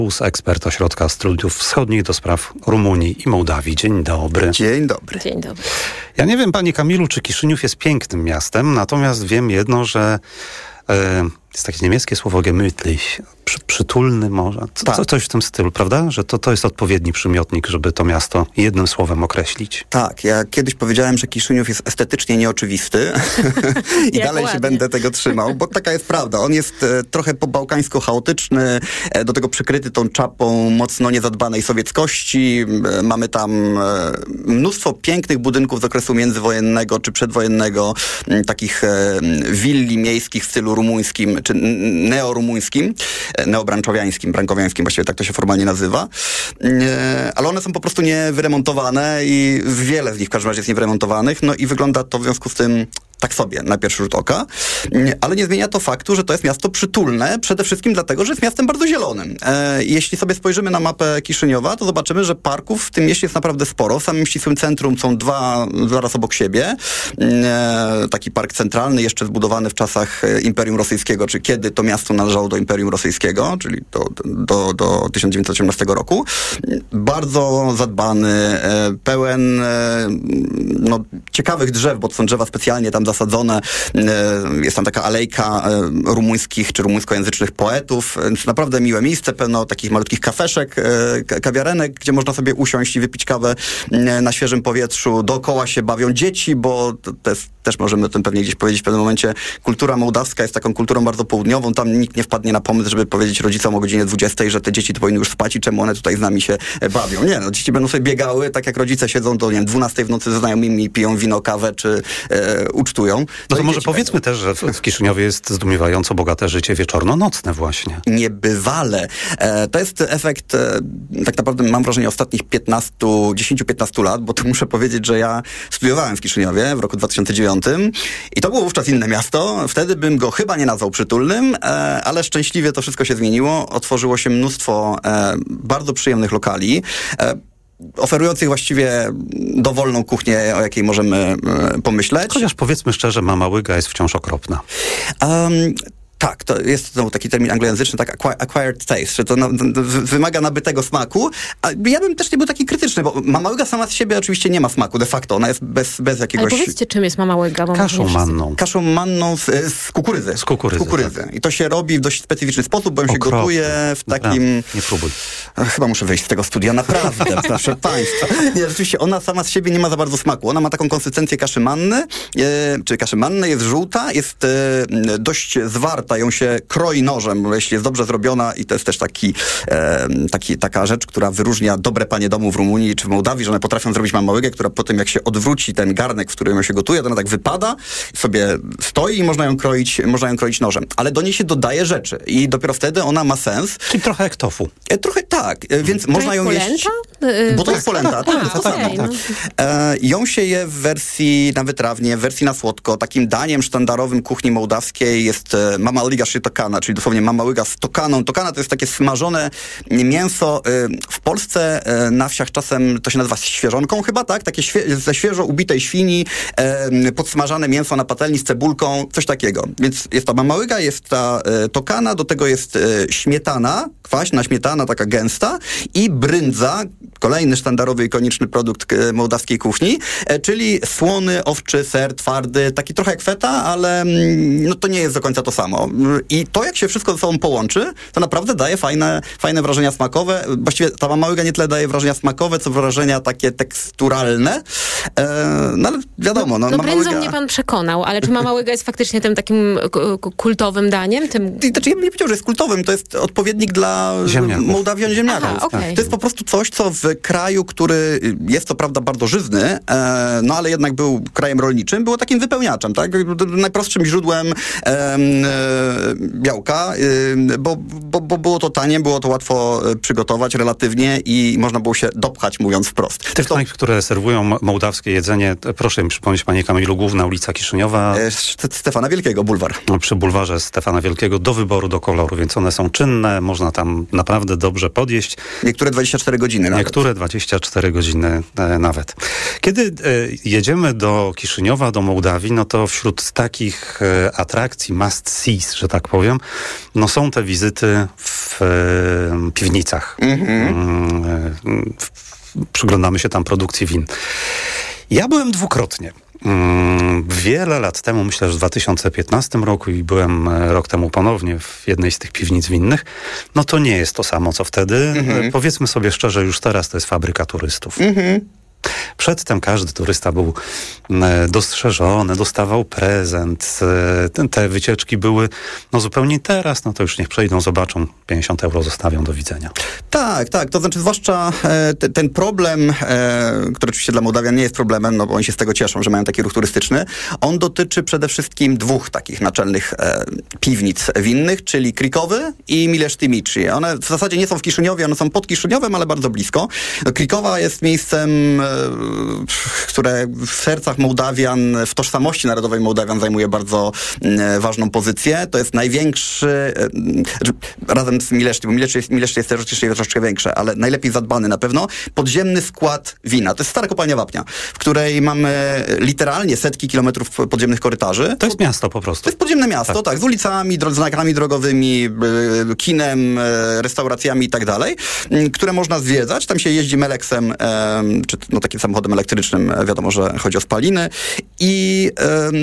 ekspert Ośrodka Studiów Wschodnich do spraw Rumunii i Mołdawii. Dzień dobry. Dzień dobry. Dzień dobry. Ja nie wiem, panie Kamilu, czy Kiszyniów jest pięknym miastem, natomiast wiem jedno, że jest takie niemieckie słowo gemütlich, przytulny może, coś w tym stylu, prawda? Że to jest odpowiedni przymiotnik, żeby to miasto jednym słowem określić. Tak, ja kiedyś powiedziałem, że Kiszyniów jest estetycznie nieoczywisty i dalej się będę tego trzymał, bo taka jest prawda. On jest trochę po bałkańsku chaotyczny, do tego przykryty tą czapą mocno niezadbanej sowieckości. Mamy tam mnóstwo pięknych budynków z okresu międzywojennego czy przedwojennego, takich willi miejskich w stylu rumuńskim czy neorumuńskim, neobranczowiańskim, brankowiańskim, właściwie tak to się formalnie nazywa. Ale one są po prostu niewyremontowane i wiele z nich w każdym razie jest niewyremontowanych, no i wygląda to w związku z tym tak sobie na pierwszy rzut oka, ale nie zmienia to faktu, że to jest miasto przytulne, przede wszystkim dlatego, że jest miastem bardzo zielonym. Jeśli sobie spojrzymy na mapę Kiszyniowa, to zobaczymy, że parków w tym mieście jest naprawdę sporo. W samym ścisłym centrum są dwa zaraz obok siebie. Taki park centralny, jeszcze zbudowany w czasach Imperium Rosyjskiego, czy kiedy to miasto należało do Imperium Rosyjskiego, czyli do 1918 roku. Bardzo zadbany, pełen ciekawych drzew, bo to są drzewa specjalnie tam zasadzone. Jest tam taka alejka rumuńskich czy rumuńskojęzycznych poetów. Naprawdę miłe miejsce, pełno takich malutkich kafeszek, kawiarenek, gdzie można sobie usiąść i wypić kawę na świeżym powietrzu. Dookoła się bawią dzieci, bo też możemy o tym pewnie gdzieś powiedzieć w pewnym momencie. Kultura mołdawska jest taką kulturą bardzo południową. Tam nikt nie wpadnie na pomysł, żeby powiedzieć rodzicom o godzinie 20, że te dzieci to powinny już spać i czemu one tutaj z nami się bawią. Nie, dzieci będą sobie biegały, tak jak rodzice siedzą do 12 w nocy ze znajomymi, piją wino, kawę, czy ucztują. No to może powiedzmy też, że w Kiszyniowie jest zdumiewająco bogate życie wieczorno-nocne właśnie. Niebywale. To jest efekt, tak naprawdę mam wrażenie, ostatnich 10-15 lat, bo to muszę powiedzieć, że ja studiowałem w Kiszyniowie w roku 2009 i to było wówczas inne miasto. Wtedy bym go chyba nie nazwał przytulnym, ale szczęśliwie to wszystko się zmieniło. Otworzyło się mnóstwo bardzo przyjemnych lokali, oferujących właściwie dowolną kuchnię, o jakiej możemy pomyśleć. Chociaż powiedzmy szczerze, mama łyga jest wciąż okropna. Tak, to jest znowu taki termin anglojęzyczny, tak acquired taste, że to wymaga nabytego smaku, a ja bym też nie był taki krytyczny, bo mama łyga sama z siebie oczywiście nie ma smaku de facto, ona jest bez jakiegoś... Ale powiedzcie, czym jest mama łyga? Kaszą manną. Kaszą manną z kukurydzy. Z kukurydzy. Tak. I to się robi w dość specyficzny sposób, bo ją się gotuje w takim... Nie próbuj. Chyba muszę wyjść z tego studia, naprawdę, proszę państwa. Nie, rzeczywiście, ona sama z siebie nie ma za bardzo smaku. Ona ma taką konsystencję kaszy manny, czy kaszy mannej, jest żółta, jest dość zwarta, ją się kroi nożem, jeśli jest dobrze zrobiona i to jest też taka rzecz, która wyróżnia dobre panie domu w Rumunii czy w Mołdawii, że one potrafią zrobić mama łygę, która potem jak się odwróci ten garnek, w którym ją się gotuje, to ona tak wypada, sobie stoi i można ją kroić nożem. Ale do niej się dodaje rzeczy i dopiero wtedy ona ma sens. Czyli trochę jak tofu. Trochę tak, więc to można ją jeść. Bo to jest polenta. Ją się je w wersji na wytrawnie, w wersji na słodko. Takim daniem sztandarowym kuchni mołdawskiej jest mama łyga tokana, czyli dosłownie mama łyga z tokaną. Tokana to jest takie smażone mięso. W Polsce na wsiach czasem to się nazywa świeżonką chyba, tak? Takie ze świeżo ubitej świni, podsmażane mięso na patelni z cebulką, coś takiego. Więc jest ta mama łyga, jest ta tokana, do tego jest śmietana, kwaśna śmietana, taka gęsta i bryndza, kolejny sztandarowy, ikoniczny produkt mołdawskiej kuchni, czyli słony, owczy ser, twardy, taki trochę jak feta, ale to nie jest do końca to samo. I to, jak się wszystko ze sobą połączy, to naprawdę daje fajne wrażenia smakowe. Właściwie ta mama łyga nie tyle daje wrażenia smakowe, co wrażenia takie teksturalne. Ale wiadomo, mama bryndzą łyga... mnie pan przekonał, ale czy mama łyga jest faktycznie tym takim kultowym daniem? Znaczy, ja bym nie powiedział, że jest kultowym. To jest odpowiednik dla Mołdawian ziemniaków. Aha, okay. To jest po prostu coś, co w kraju, który jest co prawda bardzo żyzny, ale jednak był krajem rolniczym, było takim wypełniaczem, tak? Najprostszym źródłem białka, bo było to tanie, było to łatwo przygotować relatywnie i można było się dopchać, mówiąc wprost. Tych knajp, które serwują mołdawskie jedzenie, proszę mi przypomnieć, panie Kamilu, główna ulica Kiszyniowa. Stefana Wielkiego, bulwar. Przy bulwarze Stefana Wielkiego do wyboru, do koloru, więc one są czynne, można tam naprawdę dobrze podjeść. Niektóre 24 godziny nawet. niektóre 24 godziny nawet. Kiedy jedziemy do Kiszyniowa, do Mołdawii, no to wśród takich atrakcji must sees, że tak powiem, no są te wizyty w piwnicach. Przyglądamy się tam produkcji win. Ja byłem dwukrotnie. Wiele lat temu, myślę, że w 2015 roku i byłem rok temu ponownie w jednej z tych piwnic winnych, no to nie jest to samo, co wtedy. Powiedzmy sobie szczerze, już teraz to jest fabryka turystów. Przedtem każdy turysta był dostrzeżony, dostawał prezent. Te wycieczki były zupełnie teraz, no to już niech przejdą, zobaczą, 50 euro zostawią, do widzenia. Tak, to znaczy zwłaszcza ten problem, który oczywiście dla Mołdawian nie jest problemem, no bo oni się z tego cieszą, że mają taki ruch turystyczny, on dotyczy przede wszystkim dwóch takich naczelnych piwnic winnych, czyli Krikowy i Milesztymici. One w zasadzie nie są w Kiszyniowie, one są pod Kiszyniowem, ale bardzo blisko. No, Krikowa jest miejscem, które w sercach Mołdawian, w tożsamości narodowej Mołdawian zajmuje bardzo ważną pozycję. To jest największy, razem z Mileszty, bo Mileszty jest też oczywiście troszeczkę większe, ale najlepiej zadbany na pewno, podziemny skład wina. To jest stara kopalnia wapnia, w której mamy literalnie setki kilometrów podziemnych korytarzy. To jest miasto po prostu. To jest podziemne miasto, tak, z ulicami, znakami drogowymi, kinem, restauracjami i tak dalej, które można zwiedzać. Tam się jeździ Meleksem, czy takim samochodem elektrycznym, wiadomo, że chodzi o spaliny i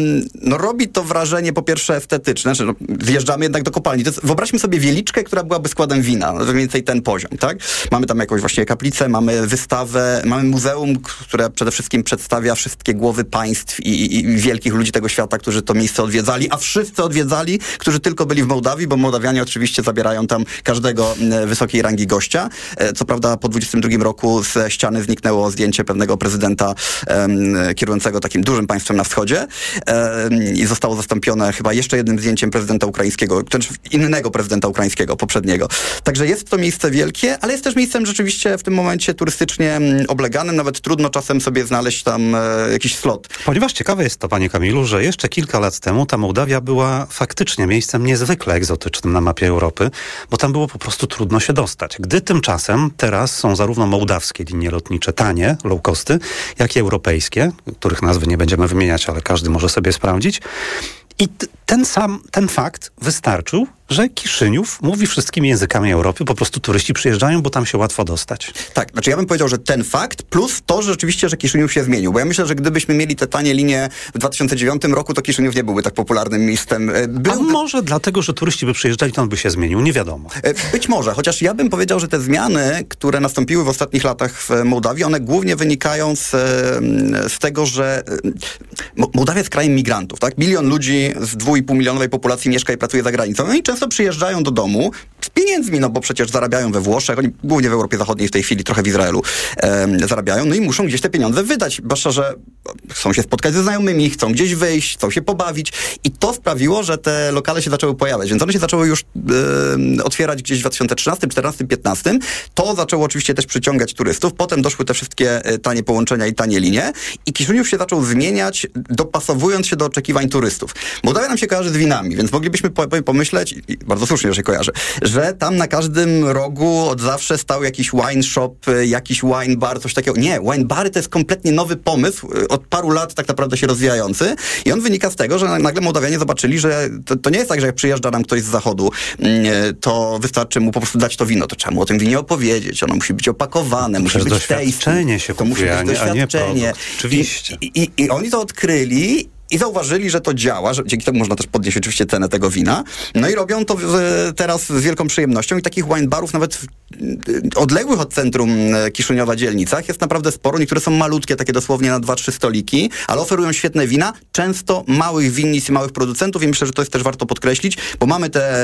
robi to wrażenie po pierwsze estetyczne, że wjeżdżamy jednak do kopalni. Wyobraźmy sobie wieliczkę, która byłaby składem wina, mniej więcej ten poziom, tak? Mamy tam jakąś właśnie kaplicę, mamy wystawę, mamy muzeum, które przede wszystkim przedstawia wszystkie głowy państw i wielkich ludzi tego świata, którzy to miejsce odwiedzali, a wszyscy odwiedzali, którzy tylko byli w Mołdawii, bo Mołdawianie oczywiście zabierają tam każdego wysokiej rangi gościa. Co prawda po 22 roku ze ściany zniknęło zdjęcie pewnego prezydenta kierującego takim dużym państwem na wschodzie i zostało zastąpione chyba jeszcze jednym zdjęciem prezydenta ukraińskiego, innego prezydenta ukraińskiego, poprzedniego. Także jest to miejsce wielkie, ale jest też miejscem rzeczywiście w tym momencie turystycznie obleganym. Nawet trudno czasem sobie znaleźć tam jakiś slot. Ponieważ ciekawe jest to, panie Kamilu, że jeszcze kilka lat temu ta Mołdawia była faktycznie miejscem niezwykle egzotycznym na mapie Europy, bo tam było po prostu trudno się dostać. Gdy tymczasem teraz są zarówno mołdawskie linie lotnicze tanie, low costy, jak i europejskie, których nazwy nie będziemy wymieniać, ale każdy może sobie sprawdzić. I ten fakt wystarczył, że Kiszyniów mówi wszystkimi językami Europy, po prostu turyści przyjeżdżają, bo tam się łatwo dostać. Tak, znaczy ja bym powiedział, że ten fakt plus to, że rzeczywiście, że Kiszyniów się zmienił, bo ja myślę, że gdybyśmy mieli te tanie linie w 2009 roku, to Kiszyniów nie byłby tak popularnym miejscem. A może dlatego, że turyści by przyjeżdżali, to on by się zmienił, nie wiadomo. Być może, chociaż ja bym powiedział, że te zmiany, które nastąpiły w ostatnich latach w Mołdawii, one głównie wynikają z tego, że Mołdawia jest krajem migrantów, tak? 1 milion ludzi z 2,5 milionowej populacji mieszka i pracuje za granicą. No i często przyjeżdżają do domu z pieniędzmi, no bo przecież zarabiają we Włoszech, oni głównie w Europie Zachodniej w tej chwili, trochę w Izraelu zarabiają, no i muszą gdzieś te pieniądze wydać, zwłaszcza, że chcą się spotkać ze znajomymi, chcą gdzieś wyjść, chcą się pobawić i to sprawiło, że te lokale się zaczęły pojawiać, więc one się zaczęły już otwierać gdzieś w 2013, 2014, 2015. To zaczęło oczywiście też przyciągać turystów, potem doszły te wszystkie tanie połączenia i tanie linie i Kiszyniów się zaczął zmieniać, dopasowując się do oczekiwań turystów. Mołdawia nam się kojarzy z winami, więc moglibyśmy pomyśleć, i bardzo słusznie, że się kojarzy, że tam na każdym rogu od zawsze stał jakiś wine shop, jakiś wine bar, coś takiego. Nie, wine bary to jest kompletnie nowy pomysł, od paru lat tak naprawdę się rozwijający i on wynika z tego, że nagle Mołdawianie zobaczyli, że to nie jest tak, że jak przyjeżdża nam ktoś z zachodu, to wystarczy mu po prostu dać to wino, to trzeba mu o tym winie opowiedzieć, ono musi być opakowane, musi być doświadczenie się kupuje, to musi być doświadczenie. Oczywiście. I oni to odkryli i zauważyli, że to działa, że dzięki temu można też podnieść oczywiście cenę tego wina. No i robią to teraz z wielką przyjemnością i takich wine barów nawet odległych od centrum Kiszyniowa dzielnicach jest naprawdę sporo. Niektóre są malutkie, takie dosłownie na 2-3 stoliki, ale oferują świetne wina, często małych winnic i małych producentów i myślę, że to jest też warto podkreślić, bo mamy te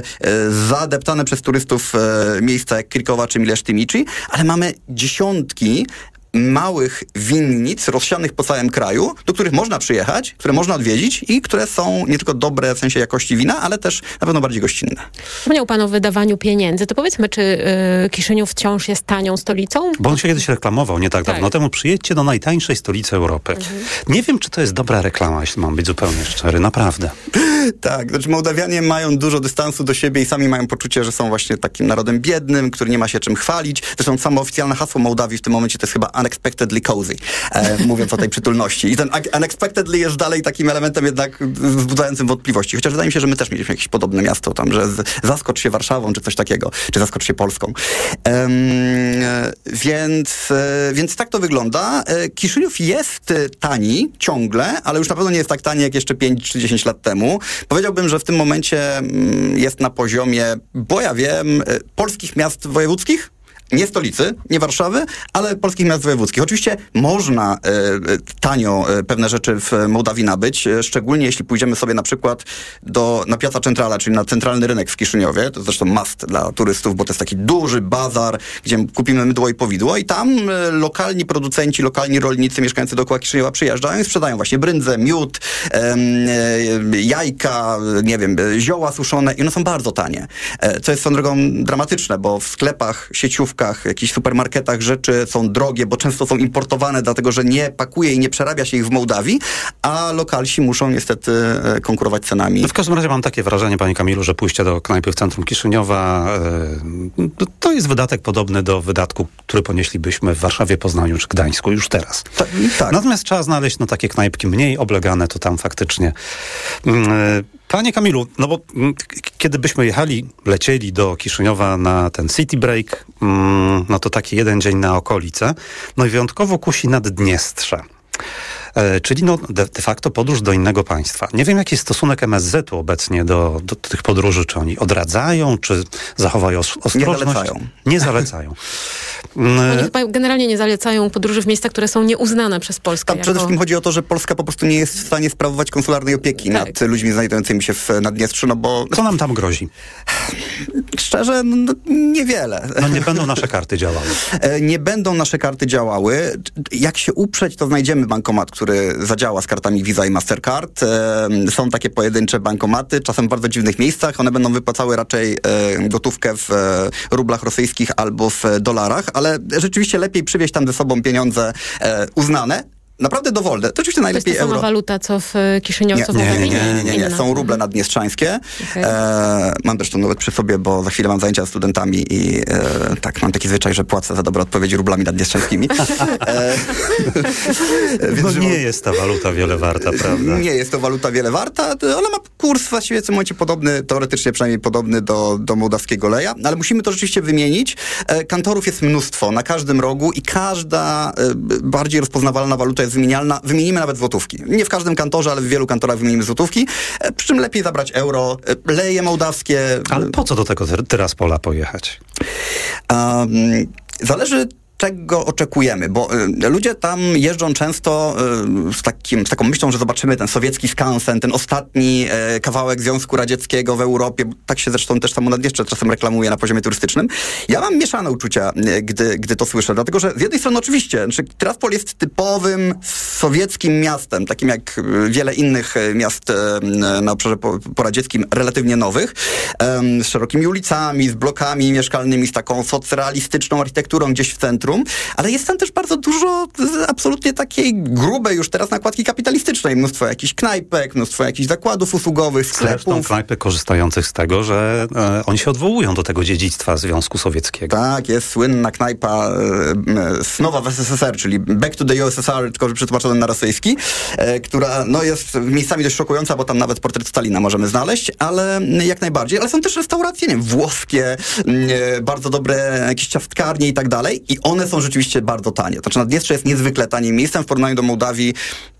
zaadeptane przez turystów miejsca jak Krikowa czy Milesztymici, ale mamy dziesiątki małych winnic rozsianych po całym kraju, do których można przyjechać, które można odwiedzić i które są nie tylko dobre w sensie jakości wina, ale też na pewno bardziej gościnne. Wspomniał pan o wydawaniu pieniędzy. To powiedzmy, czy Kiszyniów wciąż jest tanią stolicą? Bo on się kiedyś reklamował nie tak dawno temu. Przyjedźcie do najtańszej stolicy Europy. Nie wiem, czy to jest dobra reklama, jeśli mam być zupełnie szczery. Naprawdę. Tak, znaczy Mołdawianie mają dużo dystansu do siebie i sami mają poczucie, że są właśnie takim narodem biednym, który nie ma się czym chwalić. Zresztą samo oficjalne hasło Mołdawii w tym momencie to jest chyba unexpectedly cozy, mówiąc o tej przytulności. I ten unexpectedly jest dalej takim elementem jednak wzbudzającym wątpliwości. Chociaż wydaje mi się, że my też mieliśmy jakieś podobne miasto tam, że zaskocz się Warszawą, czy coś takiego, czy zaskocz się Polską. Więc tak to wygląda. Kiszyniów jest tani ciągle, ale już na pewno nie jest tak tani jak jeszcze 5 czy 10 lat temu. Powiedziałbym, że w tym momencie jest na poziomie, bo ja wiem, polskich miast wojewódzkich. Nie stolicy, nie Warszawy, ale polskich miast wojewódzkich. Oczywiście można tanio pewne rzeczy w Mołdawii nabyć, szczególnie jeśli pójdziemy sobie na przykład na Piazza Centrala, czyli na centralny rynek w Kiszyniowie. To zresztą must dla turystów, bo to jest taki duży bazar, gdzie kupimy mydło i powidło i tam lokalni producenci, lokalni rolnicy mieszkający dookoła Kiszyniowa przyjeżdżają i sprzedają właśnie bryndzę, miód, jajka, nie wiem, zioła suszone i one są bardzo tanie. Co jest swoją drogą dramatyczne, bo w sklepach, sieciówkach, jakichś supermarketach rzeczy są drogie, bo często są importowane, dlatego że nie pakuje i nie przerabia się ich w Mołdawii, a lokalsi muszą niestety konkurować cenami. No w każdym razie mam takie wrażenie, panie Kamilu, że pójście do knajpy w centrum Kiszyniowa to jest wydatek podobny do wydatku, który ponieślibyśmy w Warszawie, Poznaniu czy Gdańsku już teraz. Tak. Natomiast trzeba znaleźć takie knajpki mniej oblegane, to tam faktycznie... Panie Kamilu, no bo kiedy byśmy lecieli do Kiszyniowa na ten city break, no to taki jeden dzień na okolice, no i wyjątkowo kusi Naddniestrze. Czyli de facto podróż do innego państwa. Nie wiem, jaki jest stosunek MSZ-u obecnie do tych podróży. Czy oni odradzają, czy zachowają ostrożność? Nie zalecają. Nie zalecają. Oni chyba generalnie nie zalecają podróży w miejsca, które są nieuznane przez Polskę. Tam przede wszystkim chodzi o to, że Polska po prostu nie jest w stanie sprawować konsularnej opieki nad ludźmi znajdującymi się w Naddniestrzu, no bo... Co nam tam grozi? Szczerze, niewiele. No nie będą nasze karty działały. Nie będą nasze karty działały. Jak się uprzeć, to znajdziemy bankomat, który zadziała z kartami Visa i Mastercard. Są takie pojedyncze bankomaty, czasem w bardzo dziwnych miejscach. One będą wypłacały raczej gotówkę w rublach rosyjskich albo w dolarach, ale rzeczywiście lepiej przywieźć tam ze sobą pieniądze uznane. Naprawdę dowolne. To oczywiście najlepiej euro. To jest ta sama waluta, co w Kiszyniowie? Nie. Są ruble naddniestrzańskie. Okay. Mam zresztą nawet przy sobie, bo za chwilę mam zajęcia z studentami i tak, mam taki zwyczaj, że płacę za dobre odpowiedzi rublami naddniestrzańskimi. Więc nie jest ta waluta wiele warta, prawda? Nie jest to waluta wiele warta. Ona ma kurs właściwie w tym momencie podobny, teoretycznie przynajmniej podobny do mołdawskiego leja, ale musimy to rzeczywiście wymienić. Kantorów jest mnóstwo na każdym rogu i każda bardziej rozpoznawalna waluta jest wymienialna. Wymienimy nawet złotówki. Nie w każdym kantorze, ale w wielu kantorach wymienimy złotówki. Przy czym lepiej zabrać euro, leje mołdawskie. Ale po co do tego Tyraspola pojechać? Zależy, czego oczekujemy, bo ludzie tam jeżdżą często z taką myślą, że zobaczymy ten sowiecki skansen, ten ostatni kawałek Związku Radzieckiego w Europie. Tak się zresztą też samo Naddniestrze czasem reklamuje na poziomie turystycznym. Ja mam mieszane uczucia, gdy to słyszę, dlatego że z jednej strony oczywiście, Tyraspol jest typowym sowieckim miastem, takim jak wiele innych miast na obszarze poradzieckim, relatywnie nowych, z szerokimi ulicami, z blokami mieszkalnymi, z taką socrealistyczną architekturą gdzieś w centrum, ale jest tam też bardzo dużo absolutnie takiej grubej już teraz nakładki kapitalistycznej. Mnóstwo jakichś knajpek, mnóstwo jakichś zakładów usługowych, sklepów. Zresztą knajpy korzystających z tego, że oni się odwołują do tego dziedzictwa Związku Sowieckiego. Tak, jest słynna knajpa Snowa w SSSR, czyli Back to the USSR, tylko że przetłumaczona na rosyjski, która jest miejscami dość szokująca, bo tam nawet portret Stalina możemy znaleźć, ale jak najbardziej. Ale są też restauracje, nie wiem, włoskie, bardzo dobre jakieś ciastkarnie i tak dalej. I one są rzeczywiście bardzo tanie. To znaczy Naddniestrze jest niezwykle tanim miejscem w porównaniu do Mołdawii.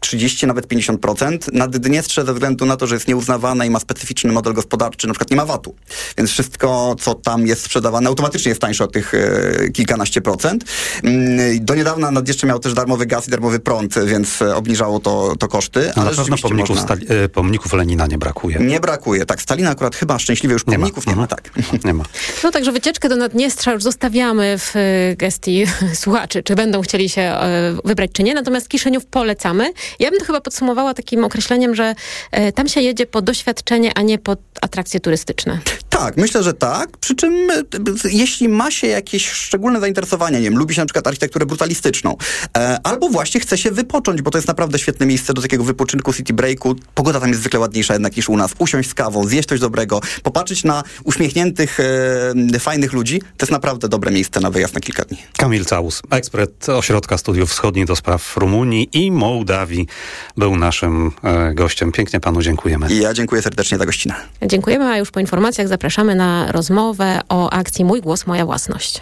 30, nawet 50%. Na Dniestrze ze względu na to, że jest nieuznawane i ma specyficzny model gospodarczy, na przykład nie ma VAT-u. Więc wszystko, co tam jest sprzedawane, automatycznie jest tańsze o tych kilkanaście procent. Do niedawna Naddniestrze miał też darmowy gaz i darmowy prąd, więc obniżało to koszty. Ale na pewno pomników Lenina nie brakuje. Nie brakuje, tak. Stalina akurat chyba szczęśliwie już pomników nie ma. Tak. Nie ma. No także wycieczkę do Naddniestrza już zostawiamy w gestii słuchaczy, czy będą chcieli się wybrać, czy nie. Natomiast Kiszyniów polecamy. Ja bym to chyba podsumowała takim określeniem, że tam się jedzie po doświadczenie, a nie po atrakcje turystyczne. Tak, myślę, że tak. Przy czym jeśli ma się jakieś szczególne zainteresowania, nie wiem, lubi się na przykład architekturę brutalistyczną, albo właśnie chce się wypocząć, bo to jest naprawdę świetne miejsce do takiego wypoczynku, city breaku. Pogoda tam jest zwykle ładniejsza jednak niż u nas. Usiąść z kawą, zjeść coś dobrego, popatrzeć na uśmiechniętych, fajnych ludzi. To jest naprawdę dobre miejsce na wyjazd na kilka dni. Kamil Całus, ekspert Ośrodka Studiów Wschodnich do spraw Rumunii i Mołdawii, był naszym gościem. Pięknie panu dziękujemy. I ja dziękuję serdecznie za gościnę. Dziękujemy, a już po informacjach zapraszamy na rozmowę o akcji Mój Głos, Moja Własność.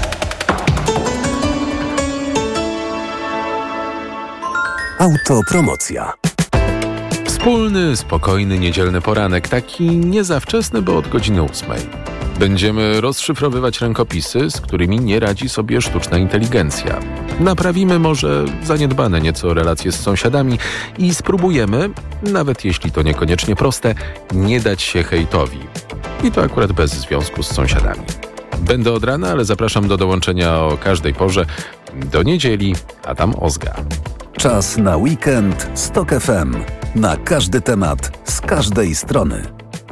Autopromocja. Wspólny, spokojny, niedzielny poranek, taki nie za wczesny, bo od godziny 8. Będziemy rozszyfrowywać rękopisy, z którymi nie radzi sobie sztuczna inteligencja. Naprawimy może zaniedbane nieco relacje z sąsiadami i spróbujemy, nawet jeśli to niekoniecznie proste, nie dać się hejtowi. I to akurat bez związku z sąsiadami. Będę od rana, ale zapraszam do dołączenia o każdej porze do niedzieli, a tam Ozga. Czas na weekend z TOK FM. Na każdy temat, z każdej strony.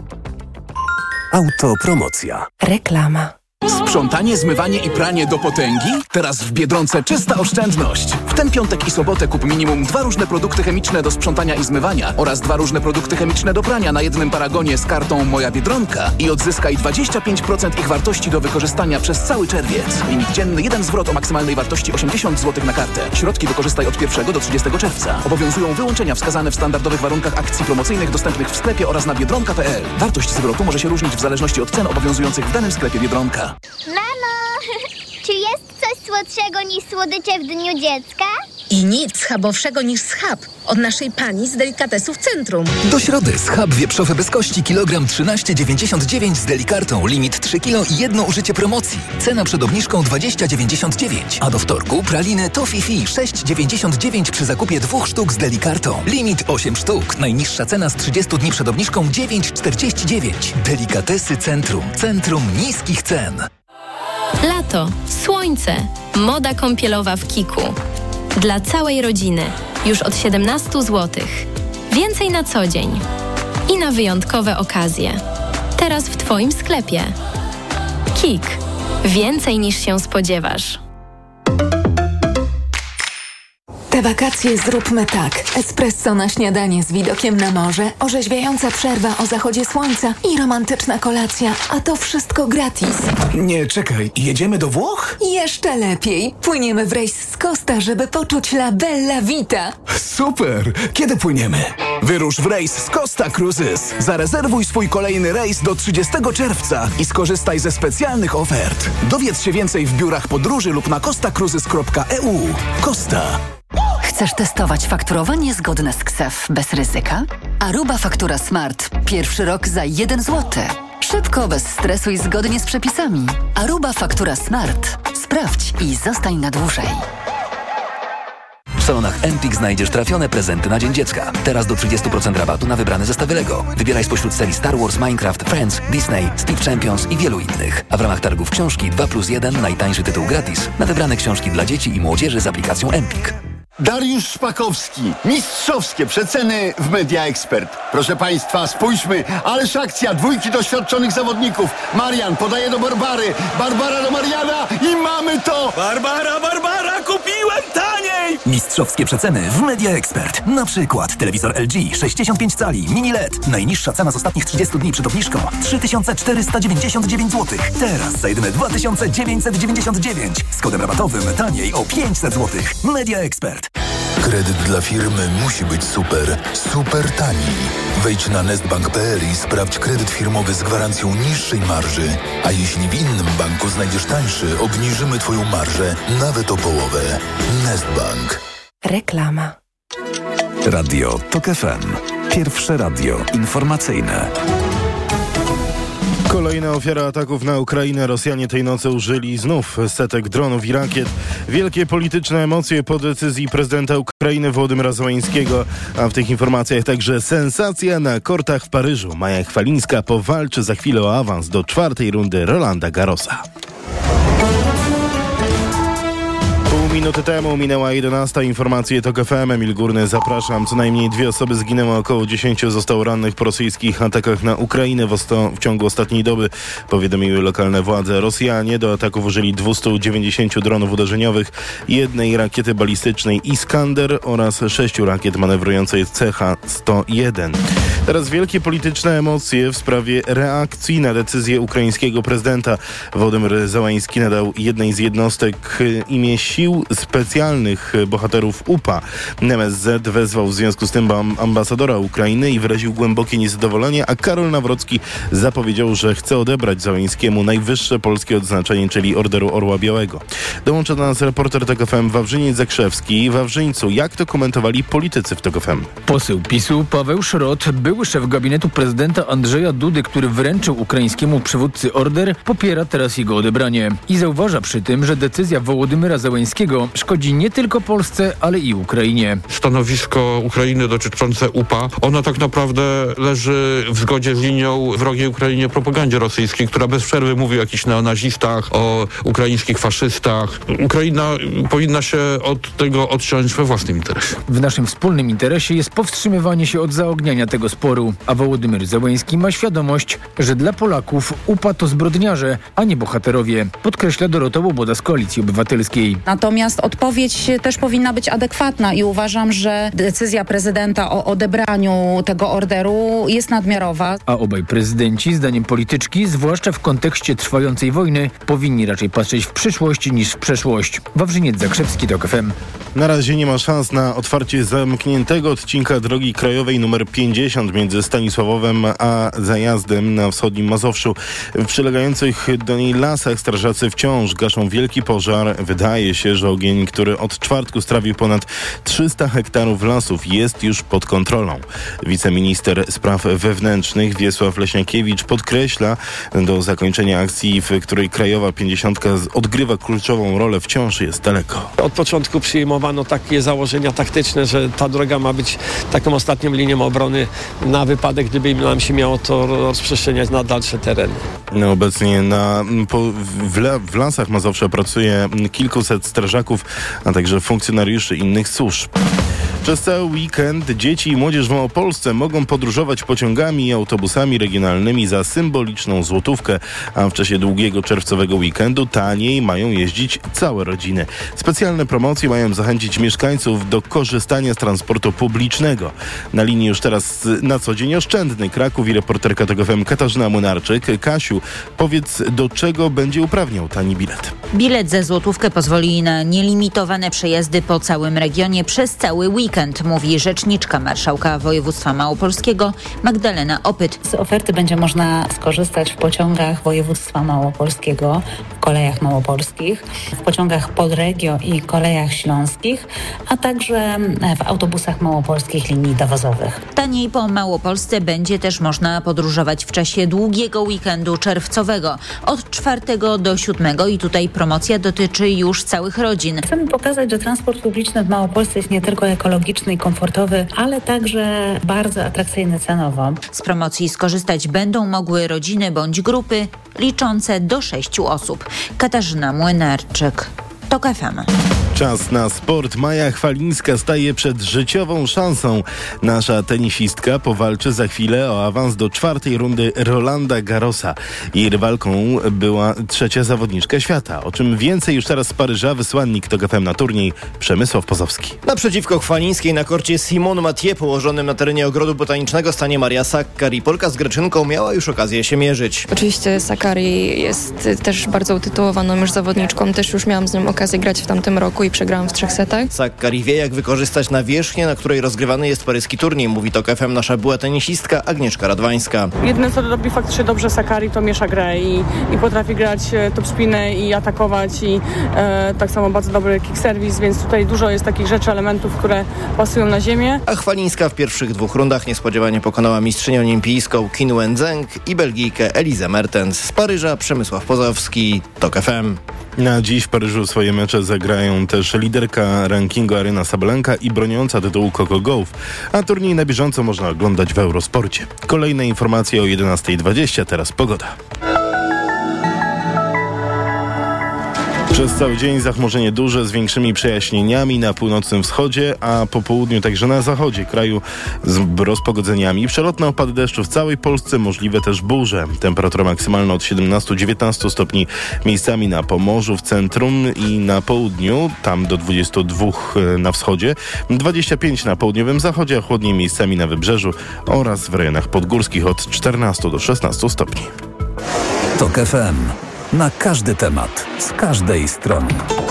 Autopromocja. Reklama. Sprzątanie, zmywanie i pranie do potęgi? Teraz w Biedronce czysta oszczędność. W ten piątek i sobotę kup minimum 2 różne produkty chemiczne do sprzątania i zmywania oraz 2 różne produkty chemiczne do prania na jednym paragonie z kartą Moja Biedronka i odzyskaj 25% ich wartości do wykorzystania przez cały czerwiec. Limit dzienny 1 zwrot o maksymalnej wartości 80 zł na kartę. Środki wykorzystaj od 1 do 30 czerwca. Obowiązują wyłączenia wskazane w standardowych warunkach akcji promocyjnych dostępnych w sklepie oraz na biedronka.pl. Wartość zwrotu może się różnić w zależności od cen obowiązujących w danym sklepie Biedronka. Mamo, czy jest coś słodszego niż słodycze w Dniu Dziecka? I nic schabowszego niż schab od naszej pani z delikatesów Centrum. Do środy schab wieprzowy bez kości kilogram 13,99 z delikartą. Limit 3 kg i jedno użycie promocji. Cena przed obniżką 20,99. A do wtorku praliny Toffee 6,99 przy zakupie 2 sztuk z delikartą. Limit 8 sztuk. Najniższa cena z 30 dni przed obniżką 9,49. Delikatesy Centrum. Centrum niskich cen. Lato, słońce, moda kąpielowa w Kiku. Dla całej rodziny. Już od 17 zł. Więcej na co dzień. I na wyjątkowe okazje. Teraz w Twoim sklepie. Kik. Więcej niż się spodziewasz. Te wakacje zróbmy tak. Espresso na śniadanie z widokiem na morze, orzeźwiająca przerwa o zachodzie słońca i romantyczna kolacja. A to wszystko gratis. Nie, czekaj. Jedziemy do Włoch? Jeszcze lepiej. Płyniemy w rejs z Costa, żeby poczuć la bella vita. Super! Kiedy płyniemy? Wyrusz w rejs z Costa Cruises. Zarezerwuj swój kolejny rejs do 30 czerwca i skorzystaj ze specjalnych ofert. Dowiedz się więcej w biurach podróży lub na costacruises.eu. Costa. Chcesz testować fakturowanie zgodne z KSEF bez ryzyka? Aruba Faktura Smart. Pierwszy rok za 1 zł. Szybko, bez stresu i zgodnie z przepisami. Aruba Faktura Smart. Sprawdź i zostań na dłużej. W salonach Empik znajdziesz trafione prezenty na Dzień Dziecka. Teraz do 30% rabatu na wybrane zestawy Lego. Wybieraj spośród serii Star Wars, Minecraft, Friends, Disney, Speed Champions i wielu innych. A w ramach targów książki 2+1 najtańszy tytuł gratis na wybrane książki dla dzieci i młodzieży z aplikacją Empik. Dariusz Szpakowski. Mistrzowskie przeceny w Media Expert. Proszę Państwa, spójrzmy. Ależ akcja. 2 doświadczonych zawodników. Marian podaje do Barbary. Barbara do Mariana i mamy to! Barbara, kupiłem taniej! Mistrzowskie przeceny w Media Expert. Na przykład telewizor LG 65 cali, mini LED. Najniższa cena z ostatnich 30 dni przed obniżką 3499 zł. Teraz za jedyne 2999. Z kodem rabatowym taniej o 500 zł. Media Expert. Kredyt dla firmy musi być super, super tani. Wejdź na nestbank.pl i sprawdź kredyt firmowy z gwarancją niższej marży. A jeśli w innym banku znajdziesz tańszy, obniżymy Twoją marżę nawet o połowę. Nestbank. Reklama. Radio TOK FM. Pierwsze radio informacyjne. Kolejna ofiara ataków na Ukrainę. Rosjanie tej nocy użyli znów setek dronów i rakiet. Wielkie polityczne emocje po decyzji prezydenta Ukrainy Wołodymyra Zełańskiego. A w tych informacjach także sensacja na kortach w Paryżu. Maja Chwalińska powalczy za chwilę o awans do 4. rundy Rolanda Garrosa. Minuty temu minęła 11. Informacje TOK FM. Emil Górny, zapraszam. Co najmniej 2 osoby zginęły, około 10 zostało rannych po rosyjskich atakach na Ukrainę w ciągu ostatniej doby, powiadomiły lokalne władze. Rosjanie do ataków użyli 290 dronów uderzeniowych, 1 rakiety balistycznej Iskander oraz 6 rakiet manewrującej CH-101. Teraz wielkie polityczne emocje w sprawie reakcji na decyzję ukraińskiego prezydenta. Wołodymyr Zełański nadał jednej z jednostek imię Sił Specjalnych Bohaterów UPA. MSZ wezwał w związku z tym ambasadora Ukrainy i wyraził głębokie niezadowolenie, a Karol Nawrocki zapowiedział, że chce odebrać Zełańskiemu najwyższe polskie odznaczenie, czyli Orderu Orła Białego. Dołącza do nas reporter TOK FM Wawrzyniec Zakrzewski. Wawrzyńcu, jak to komentowali politycy w TOK FM? Poseł PiS-u Paweł Szrot, były szef gabinetu prezydenta Andrzeja Dudy, który wręczył ukraińskiemu przywódcy order, popiera teraz jego odebranie. I zauważa przy tym, że decyzja Wołodymyra Zełańskiego szkodzi nie tylko Polsce, ale i Ukrainie. Stanowisko Ukrainy dotyczące UPA, ono tak naprawdę leży w zgodzie z linią wrogiej Ukrainie propagandzie rosyjskiej, która bez przerwy mówi o jakichś neonazistach, o ukraińskich faszystach. Ukraina powinna się od tego odciąć we własnym interesie. W naszym wspólnym interesie jest powstrzymywanie się od zaogniania tego sporu, a Wołodymyr Zełański ma świadomość, że dla Polaków UPA to zbrodniarze, a nie bohaterowie, podkreśla Dorota Łoboda z Koalicji Obywatelskiej. Natomiast odpowiedź też powinna być adekwatna i uważam, że decyzja prezydenta o odebraniu tego orderu jest nadmiarowa. A obaj prezydenci, zdaniem polityczki, zwłaszcza w kontekście trwającej wojny, powinni raczej patrzeć w przyszłość niż w przeszłość. Wawrzyniec Zakrzewski, TOK FM. Na razie nie ma szans na otwarcie zamkniętego odcinka drogi krajowej nr 50 między Stanisławowem a Zajazdem na wschodnim Mazowszu. W przylegających do niej lasach strażacy wciąż gaszą wielki pożar. Wydaje się, że ogień, który od czwartku strawił ponad 300 hektarów lasów, jest już pod kontrolą. Wiceminister spraw wewnętrznych Wiesław Leśniakiewicz podkreśla, do zakończenia akcji, w której krajowa 50 odgrywa kluczową rolę, wciąż jest daleko. Od początku przyjmowano takie założenia taktyczne, że ta droga ma być taką ostatnią linią obrony na wypadek, gdyby nam się miało to rozprzestrzeniać na dalsze tereny. No, obecnie w lasach Mazowsza pracuje kilkuset strażaków, a także funkcjonariuszy innych służb. Przez cały weekend dzieci i młodzież w Małopolsce mogą podróżować pociągami i autobusami regionalnymi za symboliczną złotówkę, a w czasie długiego czerwcowego weekendu taniej mają jeździć całe rodziny. Specjalne promocje mają zachęcić mieszkańców do korzystania z transportu publicznego. Na linii już teraz na co dzień oszczędny Kraków i reporterka TOK FM Katarzyna Młynarczyk. Kasiu, powiedz, do czego będzie uprawniał tani bilet? Bilet za złotówkę pozwoli na nielimitowane przejazdy po całym regionie przez cały weekend, mówi rzeczniczka marszałka województwa małopolskiego Magdalena Opyt. Z oferty będzie można skorzystać w pociągach województwa małopolskiego, w kolejach małopolskich, w pociągach Podregio i kolejach śląskich, a także w autobusach małopolskich linii dowozowych. Taniej po Małopolsce będzie też można podróżować w czasie długiego weekendu czerwcowego od 4 do 7 i tutaj promocja dotyczy już całych rodzin. Chcemy pokazać, że transport publiczny w Małopolsce jest nie tylko ekologiczny i komfortowy, ale także bardzo atrakcyjny cenowo. Z promocji skorzystać będą mogły rodziny bądź grupy liczące do 6 osób. Katarzyna Młynarczyk, TOK FM. Czas na sport. Maja Chwalińska staje przed życiową szansą. Nasza tenisistka powalczy za chwilę o awans do 4. rundy Rolanda Garrosa. Jej rywalką była 3. zawodniczka świata. O czym więcej już teraz z Paryża wysłannik TOK FM na turniej Przemysław Pozowski. Naprzeciwko Chwalińskiej na korcie Simon Mathieu położonym na terenie Ogrodu Botanicznego stanie Maria Sakkari. Polka z Greczynką miała już okazję się mierzyć. Oczywiście Sakkari jest też bardzo utytułowaną już zawodniczką. Też już miałam z nią okazję okazję grać w tamtym roku i przegrałam w 3 setach. Sakkari wie, jak wykorzystać nawierzchnię, na której rozgrywany jest paryski turniej, mówi TOK FM nasza była tenisistka Agnieszka Radwańska. Jedyne, co robi faktycznie dobrze Sakkari, to miesza grę i potrafi grać top spinę i atakować i tak samo bardzo dobry kick service, więc tutaj dużo jest takich rzeczy, elementów, które pasują na ziemię. A Chwalińska w pierwszych 2 rundach niespodziewanie pokonała mistrzynię olimpijską Qin Wenzheng i Belgijkę Elizę Mertens. Z Paryża Przemysław Pozowski, TOK FM. Na dziś w Paryżu swoje mecze zagrają też liderka rankingu Aryna Sabalenka i broniąca tytułu Coco Gauff, a turniej na bieżąco można oglądać w Eurosporcie. Kolejne informacje o 11:20, teraz pogoda. Przez cały dzień zachmurzenie duże z większymi przejaśnieniami na północnym wschodzie, a po południu także na zachodzie kraju z rozpogodzeniami. Przelotne opady deszczu w całej Polsce, możliwe też burze. Temperatura maksymalna od 17-19 stopni miejscami na Pomorzu, w centrum i na południu, tam do 22 na wschodzie, 25 na południowym zachodzie, a chłodniej miejscami na wybrzeżu oraz w rejonach podgórskich od 14 do 16 stopni. TOK FM. Na każdy temat, z każdej strony.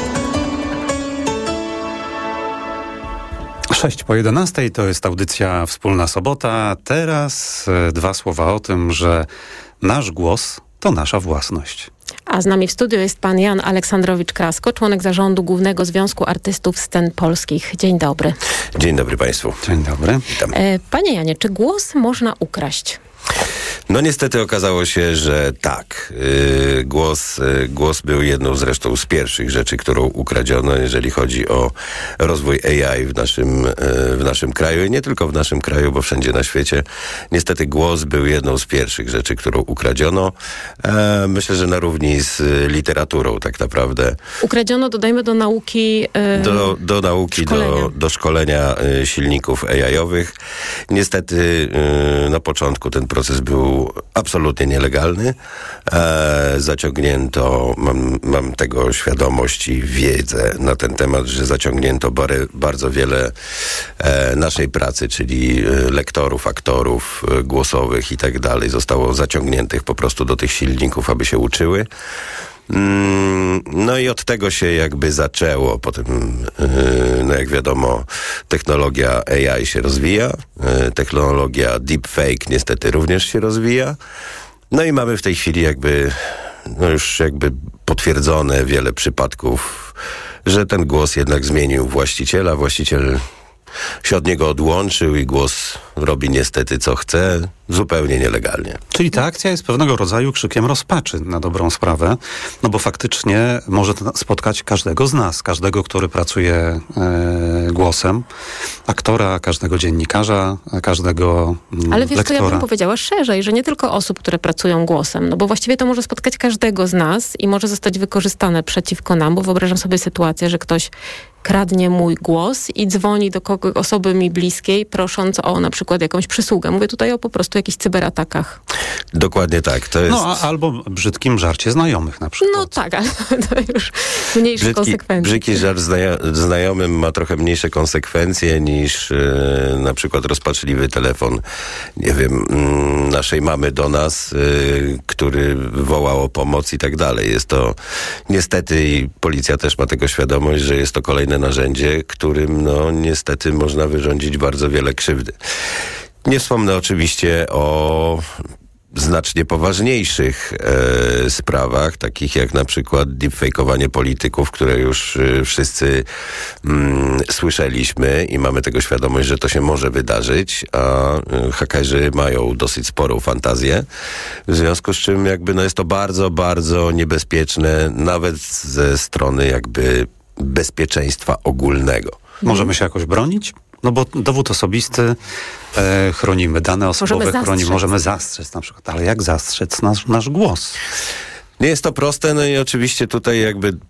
6:11 to jest audycja Wspólna Sobota. Teraz 2 słowa o tym, że nasz głos to nasza własność. A z nami w studiu jest pan Jan Aleksandrowicz-Krasko, członek zarządu Głównego Związku Artystów Scen Polskich. Dzień dobry. Dzień dobry Państwu. Dzień dobry. Witam. Panie Janie, czy głos można ukraść? No niestety okazało się, że tak. Głos był jedną zresztą z pierwszych rzeczy, którą ukradziono, jeżeli chodzi o rozwój AI w naszym kraju i nie tylko w naszym kraju, bo wszędzie na świecie. Niestety głos był jedną z pierwszych rzeczy, którą ukradziono. Myślę, że na równi z literaturą tak naprawdę. Ukradziono, dodajmy, do nauki do nauki, do szkolenia silników AI-owych. Niestety na początku ten proces był absolutnie nielegalny. Zaciągnięto, mam tego świadomość i wiedzę na ten temat, że zaciągnięto bardzo wiele naszej pracy, czyli lektorów, aktorów głosowych i tak dalej, zostało zaciągniętych po prostu do tych silników, aby się uczyły. No i od tego się jakby zaczęło. Potem, no jak wiadomo, technologia AI się rozwija, technologia deepfake niestety również się rozwija. No i mamy w tej chwili już potwierdzone wiele przypadków, że ten głos jednak zmienił właściciela. Właściciel się od niego odłączył i głos robi niestety co chce, zupełnie nielegalnie. Czyli ta akcja jest pewnego rodzaju krzykiem rozpaczy na dobrą sprawę, no bo faktycznie może to spotkać każdego z nas, każdego, który pracuje głosem, aktora, każdego dziennikarza, każdego Ale wiesz, lektora. to ja bym powiedziała szerzej, że nie tylko osób, które pracują głosem, no bo właściwie to może spotkać każdego z nas i może zostać wykorzystane przeciwko nam, bo wyobrażam sobie sytuację, że ktoś kradnie mój głos i dzwoni do osoby mi bliskiej, prosząc o na przykład jakąś przysługę. Mówię tutaj o po prostu jakichś cyberatakach. Dokładnie tak. To jest... albo brzydkim żarcie znajomych na przykład. No tak, ale to już mniejsze konsekwencje. Brzydki żart znajomym ma trochę mniejsze konsekwencje niż na przykład rozpaczliwy telefon, nie wiem, naszej mamy do nas, który wołał o pomoc i tak dalej. Jest to niestety, i policja też ma tego świadomość, że jest to kolejne narzędzie, którym niestety można wyrządzić bardzo wiele krzywdy. Nie wspomnę oczywiście o znacznie poważniejszych sprawach, takich jak na przykład deepfake'owanie polityków, które już wszyscy słyszeliśmy i mamy tego świadomość, że to się może wydarzyć, a hakerzy mają dosyć sporą fantazję, w związku z czym jest to bardzo, bardzo niebezpieczne, nawet ze strony bezpieczeństwa ogólnego. Możemy się jakoś bronić? No bo dowód osobisty chronimy, dane osobowe chronimy, możemy zastrzec na przykład, ale jak zastrzec nasz głos? Nie jest to proste, no i oczywiście tutaj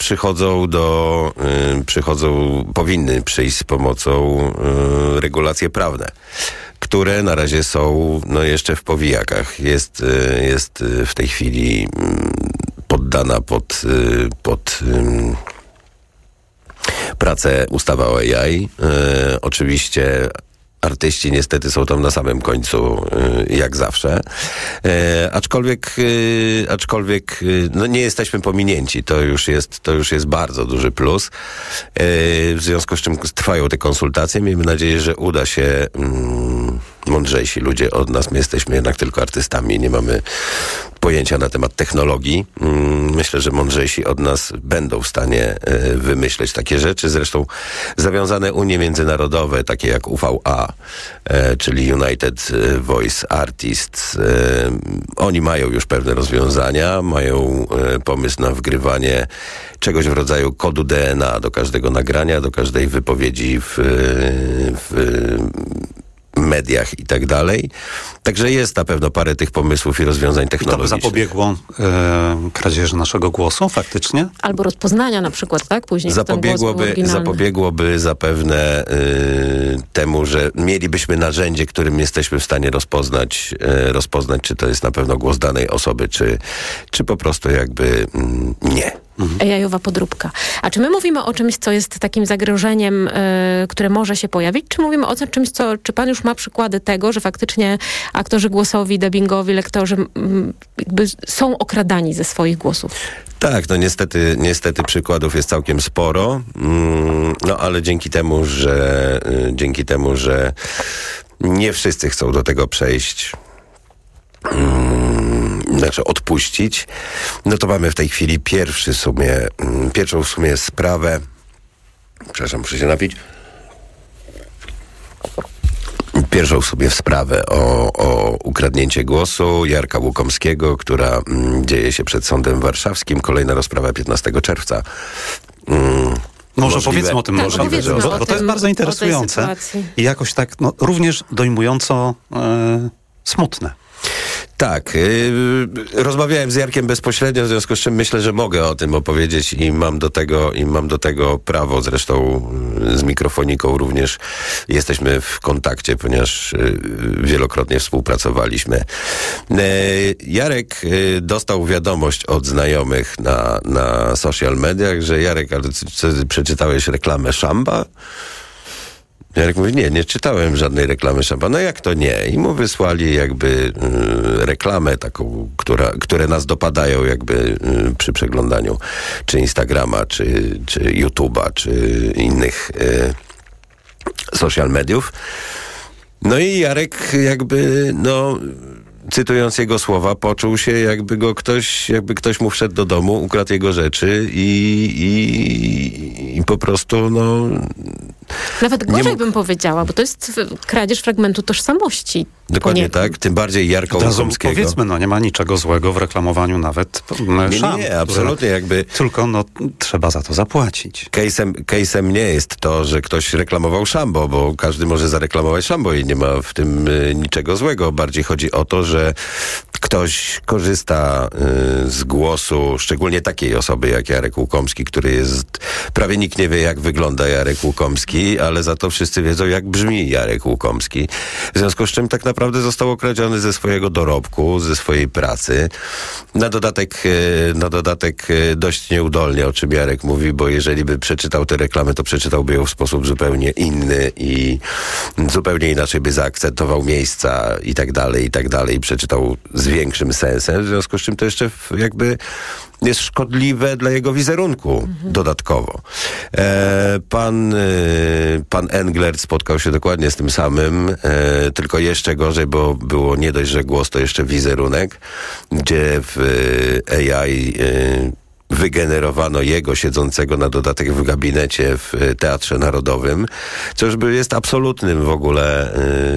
powinny przyjść z pomocą regulacje prawne, które na razie są jeszcze w powijakach. Jest w tej chwili poddana pod pracę ustawa o AI. Oczywiście artyści niestety są tam na samym końcu, jak zawsze. Aczkolwiek no nie jesteśmy pominięci. To już jest bardzo duży plus. W związku z czym trwają te konsultacje. Miejmy nadzieję, że uda się mądrzejsi ludzie od nas. My jesteśmy jednak tylko artystami, nie mamy pojęcia na temat technologii. Myślę, że mądrzejsi od nas będą w stanie wymyśleć takie rzeczy. Zresztą zawiązane unie międzynarodowe, takie jak UVA, czyli United Voice Artists, oni mają już pewne rozwiązania, mają pomysł na wgrywanie czegoś w rodzaju kodu DNA do każdego nagrania, do każdej wypowiedzi w mediach i tak dalej. Także jest na pewno parę tych pomysłów i rozwiązań technologicznych. I to by zapobiegło kradzieży naszego głosu faktycznie? Albo rozpoznania na przykład, tak? Później Zapobiegłoby zapewne temu, że mielibyśmy narzędzie, którym jesteśmy w stanie rozpoznać, czy to jest na pewno głos danej osoby, czy po prostu jakby nie. AI-owa podróbka. A czy my mówimy o czymś, co jest takim zagrożeniem, które może się pojawić, czy mówimy o czymś, czy pan już ma przykłady tego, że faktycznie aktorzy głosowi, dubbingowi, lektorzy jakby są okradani ze swoich głosów? Tak, no niestety przykładów jest całkiem sporo, no ale dzięki temu, że nie wszyscy chcą do tego przejść, odpuścić, no to mamy w tej chwili pierwszą w sumie sprawę. Przepraszam, muszę się napić. Pierwszą sobie sprawę o ukradnięcie głosu Jarka Łukomskiego, która dzieje się przed Sądem Warszawskim. Kolejna rozprawa 15 czerwca. Może powiedzmy o tym, bo to jest bardzo interesujące i jakoś tak również dojmująco smutne. Tak, rozmawiałem z Jarkiem bezpośrednio, w związku z czym myślę, że mogę o tym opowiedzieć i mam do tego prawo. Zresztą z Mikrofoniką również jesteśmy w kontakcie, ponieważ wielokrotnie współpracowaliśmy. Jarek dostał wiadomość od znajomych na social mediach, że Jarek, ale przeczytałeś reklamę Szamba? Jarek mówi, nie czytałem żadnej reklamy Szamba. No jak to nie? I mu wysłali jakby reklamę taką, które nas dopadają jakby przy przeglądaniu czy Instagrama, czy YouTube'a, czy innych social mediów. No i Jarek jakby, cytując jego słowa, poczuł się jakby ktoś mu wszedł do domu, ukradł jego rzeczy i po prostu nawet gorzej bym powiedziała, bo to jest kradzież fragmentu tożsamości. Dokładnie tak, tym bardziej Jarka Łukomskiego. Powiedzmy, nie ma niczego złego w reklamowaniu nawet szamb. Nie, absolutnie jakby... Tylko trzeba za to zapłacić. Case'em nie jest to, że ktoś reklamował Szambo, bo każdy może zareklamować Szambo i nie ma w tym niczego złego. Bardziej chodzi o to, że ktoś korzysta z głosu, szczególnie takiej osoby jak Jarek Łukomski, który jest... Prawie nikt nie wie, jak wygląda Jarek Łukomski, ale za to wszyscy wiedzą, jak brzmi Jarek Łukomski. W związku z czym tak naprawdę został okradziony ze swojego dorobku, ze swojej pracy. Na dodatek dość nieudolnie, o czym Jarek mówi, bo jeżeli by przeczytał tę reklamę, to przeczytałby ją w sposób zupełnie inny i zupełnie inaczej by zaakcentował miejsca i tak dalej, przeczytał z większym sensem, w związku z czym to jeszcze jakby jest szkodliwe dla jego wizerunku dodatkowo. Pan Englert spotkał się dokładnie z tym samym, tylko jeszcze gorzej, bo było nie dość, że głos, to jeszcze wizerunek, gdzie w AI wygenerowano jego siedzącego na dodatek w gabinecie w Teatrze Narodowym, co już jest absolutnym w ogóle...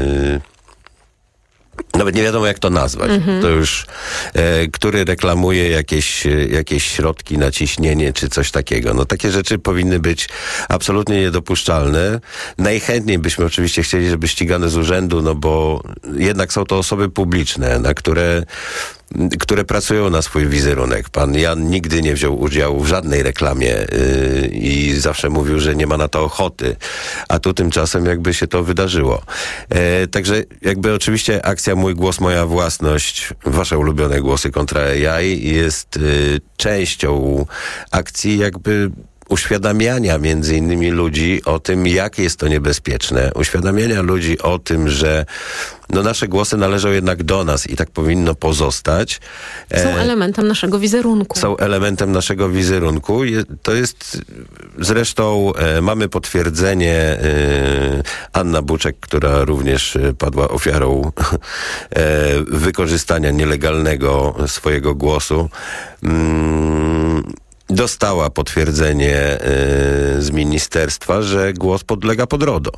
Nawet nie wiadomo, jak to nazwać. To już, który reklamuje jakieś środki na ciśnienie, czy coś takiego. No takie rzeczy powinny być absolutnie niedopuszczalne. Najchętniej byśmy oczywiście chcieli, żeby ścigane z urzędu, bo jednak są to osoby publiczne, które pracują na swój wizerunek. Pan Jan nigdy nie wziął udziału w żadnej reklamie i zawsze mówił, że nie ma na to ochoty. A tu tymczasem jakby się to wydarzyło. Także jakby oczywiście akcja Mój Głos, Moja Własność, wasze ulubione głosy kontra AI jest częścią akcji jakby uświadamiania między innymi ludzi o tym, jak jest to niebezpieczne, uświadamiania ludzi o tym, że nasze głosy należą jednak do nas i tak powinno pozostać. Są elementem naszego wizerunku. Są elementem naszego wizerunku. To jest zresztą, mamy potwierdzenie, Anna Buczek, która również padła ofiarą wykorzystania nielegalnego swojego głosu, dostała potwierdzenie z ministerstwa, że głos podlega pod RODO.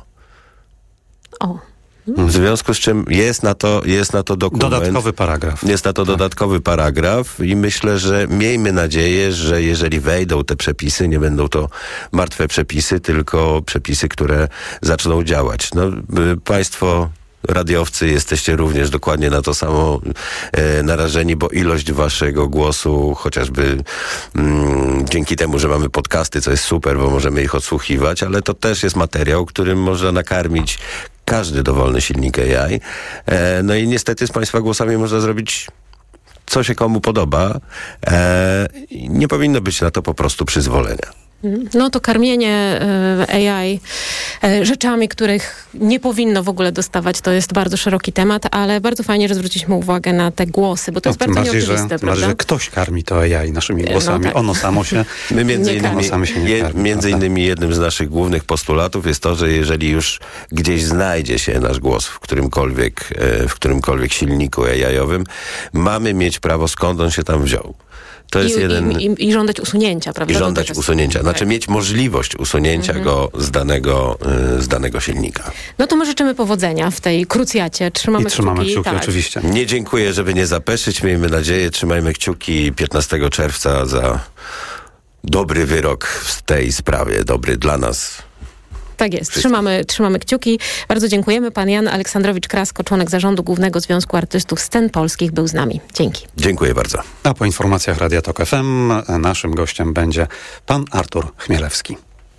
W związku z czym jest na to dokument. Dodatkowy paragraf. Jest na to dodatkowy paragraf i myślę, że miejmy nadzieję, że jeżeli wejdą te przepisy, nie będą to martwe przepisy, tylko przepisy, które zaczną działać. Państwo radiowcy jesteście również dokładnie na to samo narażeni, bo ilość waszego głosu, chociażby dzięki temu, że mamy podcasty, co jest super, bo możemy ich odsłuchiwać, ale to też jest materiał, którym można nakarmić każdy dowolny silnik AI. I niestety z państwa głosami można zrobić co się komu podoba. Nie powinno być na to po prostu przyzwolenia. To karmienie AI rzeczami, których nie powinno w ogóle dostawać, to jest bardzo szeroki temat, ale bardzo fajnie, że zwróciliśmy uwagę na te głosy, bo to jest bardzo nieoczywiste, prawda? Że ktoś karmi to AI naszymi głosami. Tak. Ono samo się My między innymi jednym z naszych głównych postulatów jest to, że jeżeli już gdzieś znajdzie się nasz głos w którymkolwiek silniku AI-owym, mamy mieć prawo, skąd on się tam wziął. To jest I żądać usunięcia, prawda? I żądać usunięcia. Znaczy mieć możliwość usunięcia go z danego silnika. To my życzymy powodzenia w tej krucjacie. Trzymamy kciuki, oczywiście. Nie dziękuję, żeby nie zapeszyć. Miejmy nadzieję, trzymajmy kciuki 15 czerwca za dobry wyrok w tej sprawie. Dobry dla nas. Tak jest. Trzymamy kciuki. Bardzo dziękujemy. Pan Jan Aleksandrowicz-Krasko, członek Zarządu Głównego Związku Artystów Scen Polskich, był z nami. Dzięki. Dziękuję bardzo. A po informacjach Radia Tok FM naszym gościem będzie pan Artur Chmielewski.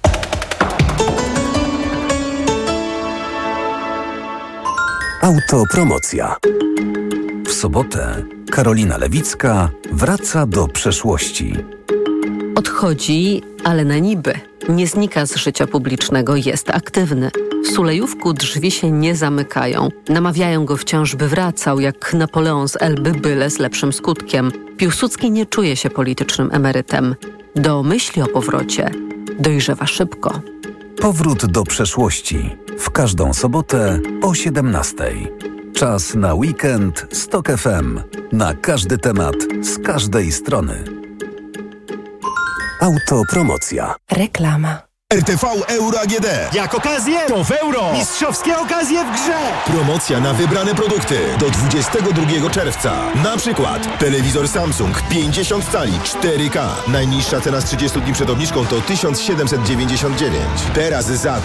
Autopromocja. W sobotę Karolina Lewicka wraca do przeszłości. Odchodzi, ale na niby. Nie znika z życia publicznego, jest aktywny. W Sulejówku drzwi się nie zamykają. Namawiają go wciąż, by wracał, jak Napoleon z Elby, byle z lepszym skutkiem. Piłsudski nie czuje się politycznym emerytem. Do myśli o powrocie dojrzewa szybko. Powrót do przeszłości. W każdą sobotę o 17:00. Czas na weekend z Tok FM. Na każdy temat, z każdej strony. Autopromocja. Reklama. RTV Euro AGD. Jak okazję, to w euro. Mistrzowskie okazje w grze. Promocja na wybrane produkty do 22 czerwca. Na przykład telewizor Samsung 50 cali 4K. Najniższa cena z 30 dni przed obniżką to 1799. Teraz za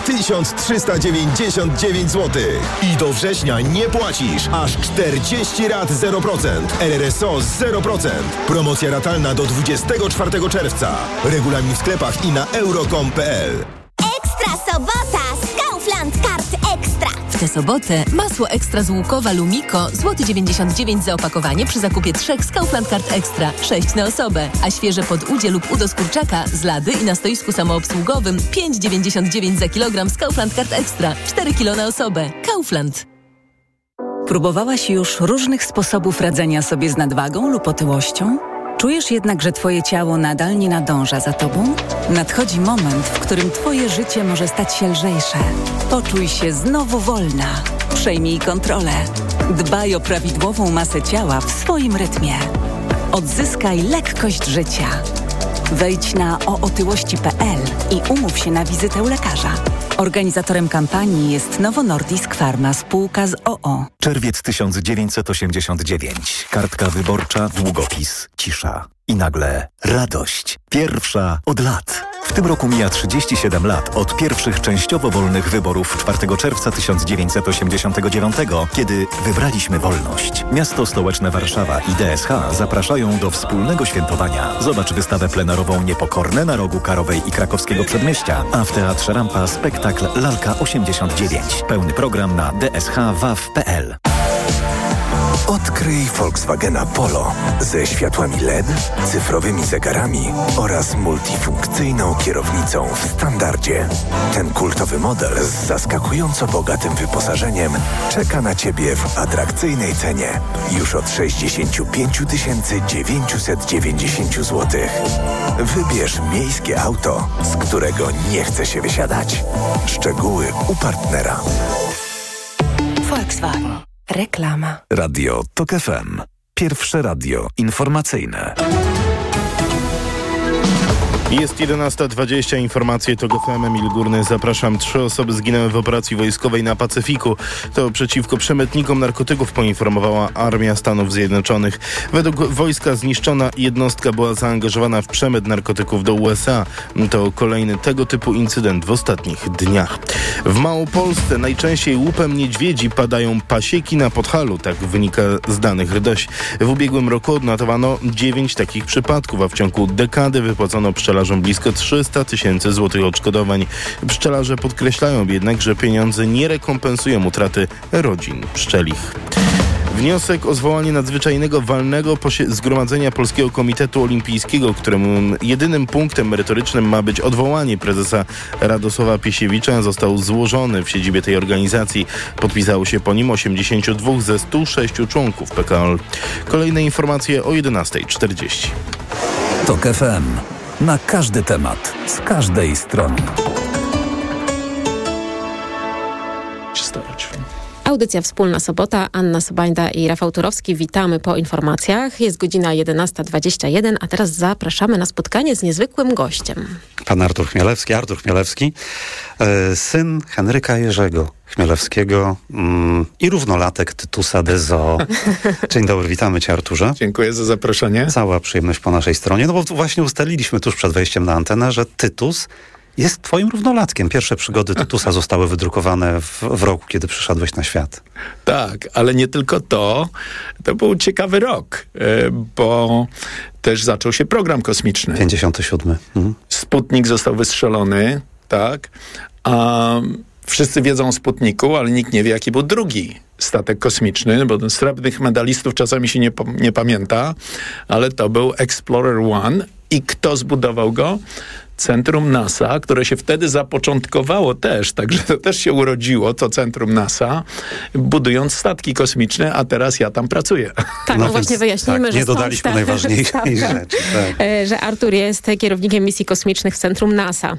1399 zł. I do września nie płacisz. Aż 40 rat 0%. RRSO 0%. Promocja ratalna do 24 czerwca. Regulamin w sklepach i na euro.com.pl. Ekstra sobota z Kaufland Kart Ekstra. W tę sobotę masło ekstra z Łukowa Lumiko złoty 99 za opakowanie przy zakupie 3 z Kaufland Kart Ekstra, 6 na osobę, a świeże podudzie lub udo z kurczaka z lady i na stoisku samoobsługowym 5,99 za kilogram z Kaufland Kart Ekstra, 4 kilo na osobę. Kaufland. Próbowałaś już różnych sposobów radzenia sobie z nadwagą lub otyłością? Czujesz jednak, że twoje ciało nadal nie nadąża za tobą? Nadchodzi moment, w którym twoje życie może stać się lżejsze. Poczuj się znowu wolna. Przejmij kontrolę. Dbaj o prawidłową masę ciała w swoim rytmie. Odzyskaj lekkość życia. Wejdź na ootyłości.pl i umów się na wizytę u lekarza. Organizatorem kampanii jest Novo Nordisk Pharma, spółka z OO. Czerwiec 1999. Kartka wyborcza, długopis, cisza. I nagle radość. Pierwsza od lat. W tym roku mija 37 lat od pierwszych częściowo wolnych wyborów 4 czerwca 1989, kiedy wybraliśmy wolność. Miasto stołeczne Warszawa i DSH zapraszają do wspólnego świętowania. Zobacz wystawę plenerową Niepokorne na rogu Karowej i Krakowskiego Przedmieścia, a w Teatrze Rampa spektakl Lalka 89. Pełny program na dshwaw.pl. Odkryj Volkswagena Polo ze światłami LED, cyfrowymi zegarami oraz multifunkcyjną kierownicą w standardzie. Ten kultowy model z zaskakująco bogatym wyposażeniem czeka na Ciebie w atrakcyjnej cenie już od 65 990 zł. Wybierz miejskie auto, z którego nie chce się wysiadać. Szczegóły u partnera. Volkswagen. Reklama. Radio TOK FM. Pierwsze radio informacyjne. Jest 11:20, informacje TOK FM, Emil Górny. Zapraszam. 3 osoby zginęły w operacji wojskowej na Pacyfiku. To przeciwko przemytnikom narkotyków, poinformowała Armia Stanów Zjednoczonych. Według wojska zniszczona jednostka była zaangażowana w przemyt narkotyków do USA. To kolejny tego typu incydent w ostatnich dniach. W Małopolsce najczęściej łupem niedźwiedzi padają pasieki na Podhalu. Tak wynika z danych RDOŚ. W ubiegłym roku odnotowano 9 takich przypadków, a w ciągu dekady wypłacono pszczelarzom blisko 300 000 złotych odszkodowań. Pszczelarze podkreślają jednak, że pieniądze nie rekompensują utraty rodzin pszczelich. Wniosek o zwołanie nadzwyczajnego walnego zgromadzenia Polskiego Komitetu Olimpijskiego, któremu jedynym punktem merytorycznym ma być odwołanie prezesa Radosława Piesiewicza, został złożony w siedzibie tej organizacji. Podpisało się po nim 82 ze 106 członków PKOL. Kolejne informacje o 11:40. TOK FM. Na każdy temat, z każdej strony. Audycja Wspólna Sobota, Anna Sobańda i Rafał Turowski. Witamy po informacjach. Jest godzina 11:21, a teraz zapraszamy na spotkanie z niezwykłym gościem. Pan Artur Chmielewski, syn Henryka Jerzego Chmielewskiego i równolatek Tytusa de Zoo. Dzień dobry, witamy Cię, Arturze. Dziękuję za zaproszenie. Cała przyjemność po naszej stronie, no bo właśnie ustaliliśmy tuż przed wejściem na antenę, że Tytus jest twoim równolatkiem. Pierwsze przygody Tytusa zostały wydrukowane w roku, kiedy przyszedłeś na świat. Tak, ale nie tylko to. To był ciekawy rok, bo też zaczął się program kosmiczny. 57. Sputnik został wystrzelony, tak, a wszyscy wiedzą o Sputniku, ale nikt nie wie, jaki był drugi statek kosmiczny, bo srebrnych medalistów czasami się nie pamięta, ale to był Explorer 1 i kto zbudował go? Centrum NASA, które się wtedy zapoczątkowało też, także to też się urodziło, to Centrum NASA, budując statki kosmiczne, a teraz ja tam pracuję. Tak, no właśnie wyjaśnijmy, tak, że nie dodaliśmy najważniejszej rzeczy. Tak. Że Artur jest kierownikiem misji kosmicznych w Centrum NASA.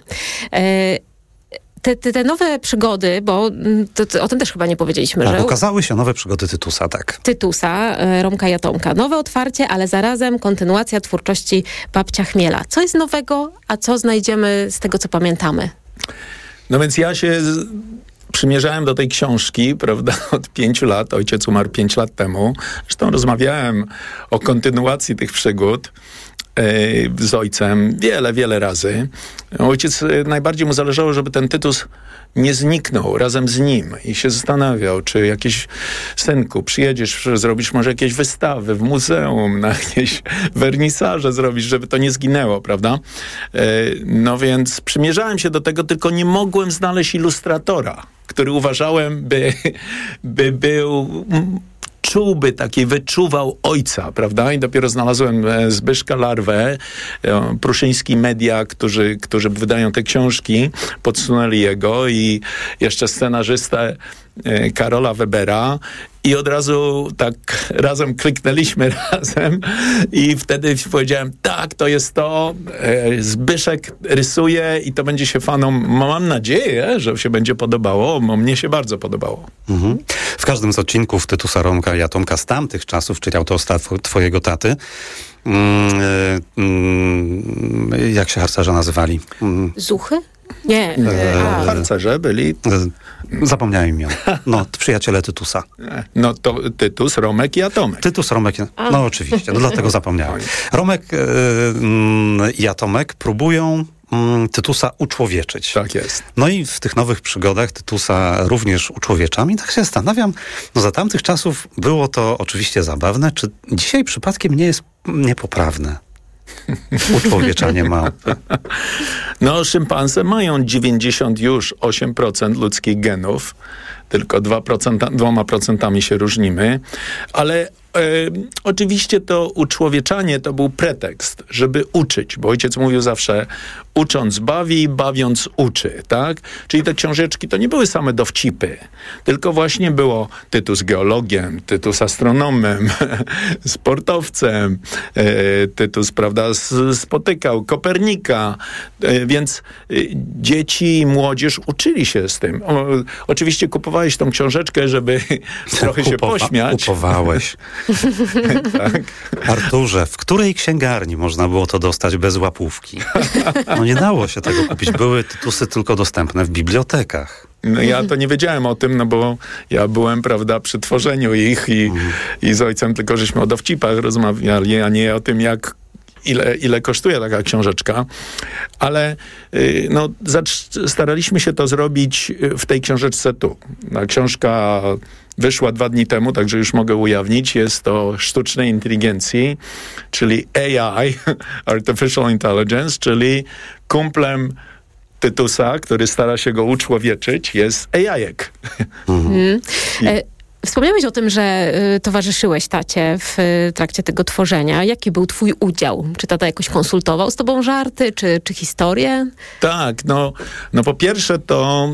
Te nowe przygody, bo o tym też chyba nie powiedzieliśmy. Tak, że ukazały się nowe przygody Tytusa, tak. Tytusa, Romka i Atomka. Nowe otwarcie, ale zarazem kontynuacja twórczości Babcia Chmiela. Co jest nowego, a co znajdziemy z tego, co pamiętamy? No więc ja się przymierzałem do tej książki, prawda, od 5 lat. Ojciec umarł 5 lat temu. Zresztą rozmawiałem o kontynuacji tych przygód z ojcem wiele razy. Ojciec, najbardziej mu zależało, żeby ten Tytus nie zniknął razem z nim i się zastanawiał, czy jakieś, synku, przyjedziesz, zrobisz może jakieś wystawy w muzeum, na jakieś wernisaże zrobisz, żeby to nie zginęło, prawda? No więc przymierzałem się do tego, tylko nie mogłem znaleźć który uważałem, by był... wyczuwał ojca, prawda? I dopiero znalazłem Zbyszka Larwę, Pruszyński Media, którzy wydają te książki, podsunęli jego i jeszcze scenarzystę Karola Webera i od razu tak razem kliknęliśmy i wtedy powiedziałem, tak, to jest to, Zbyszek rysuje i to będzie się fanom, mam nadzieję, że się będzie podobało, bo mnie się bardzo podobało. Mhm. W każdym z odcinków Tytusa, Romka i Atomka z tamtych czasów, czyli autorstwa twojego taty, jak się harcerze nazywali? Zuchy? Nie. Harcerze byli... Zapomniałem imię. No, przyjaciele Tytusa. No to Tytus, Romek i Atomek. Tytus, Romek, no oczywiście, no dlatego zapomniałem. Romek i Atomek próbują Tytusa uczłowieczyć. Tak jest. No i w tych nowych przygodach Tytusa również uczłowieczam i tak się zastanawiam, no za tamtych czasów było to oczywiście zabawne, czy dzisiaj przypadkiem nie jest niepoprawne? Uczłowieczanie małpy. No, szympanse mają 98% ludzkich genów, tylko 2% się różnimy, ale oczywiście to uczłowieczanie to był pretekst, żeby uczyć, bo ojciec mówił zawsze ucząc bawi, bawiąc uczy, tak? Czyli te książeczki to nie były same dowcipy, tylko właśnie było Tytus geologiem, Tytus astronomem, sportowcem, Tytus, prawda, spotykał Kopernika, więc dzieci i młodzież uczyli się z tym. Oczywiście kupowałeś tą książeczkę, żeby trochę się pośmiać. Kupowałeś. Tak. Arturze, w której księgarni można było to dostać bez łapówki? No nie dało się tego kupić. Były tytusy tylko dostępne w bibliotekach. No ja to nie wiedziałem o tym, no bo ja byłem, prawda, przy tworzeniu ich i z ojcem tylko żeśmy o dowcipach rozmawiali, a nie o tym, ile kosztuje taka książeczka, ale no, staraliśmy się to zrobić w tej książeczce tu. Książka wyszła 2 dni temu, także już mogę ujawnić. Jest to sztucznej inteligencji, czyli AI, Artificial Intelligence, czyli kumplem Tytusa, który stara się go uczłowieczyć, jest AI-ek. Wspomniałeś o tym, że towarzyszyłeś tacie w trakcie tego tworzenia. Jaki był twój udział? Czy tata jakoś konsultował z tobą żarty, czy historię? Tak, no po pierwsze to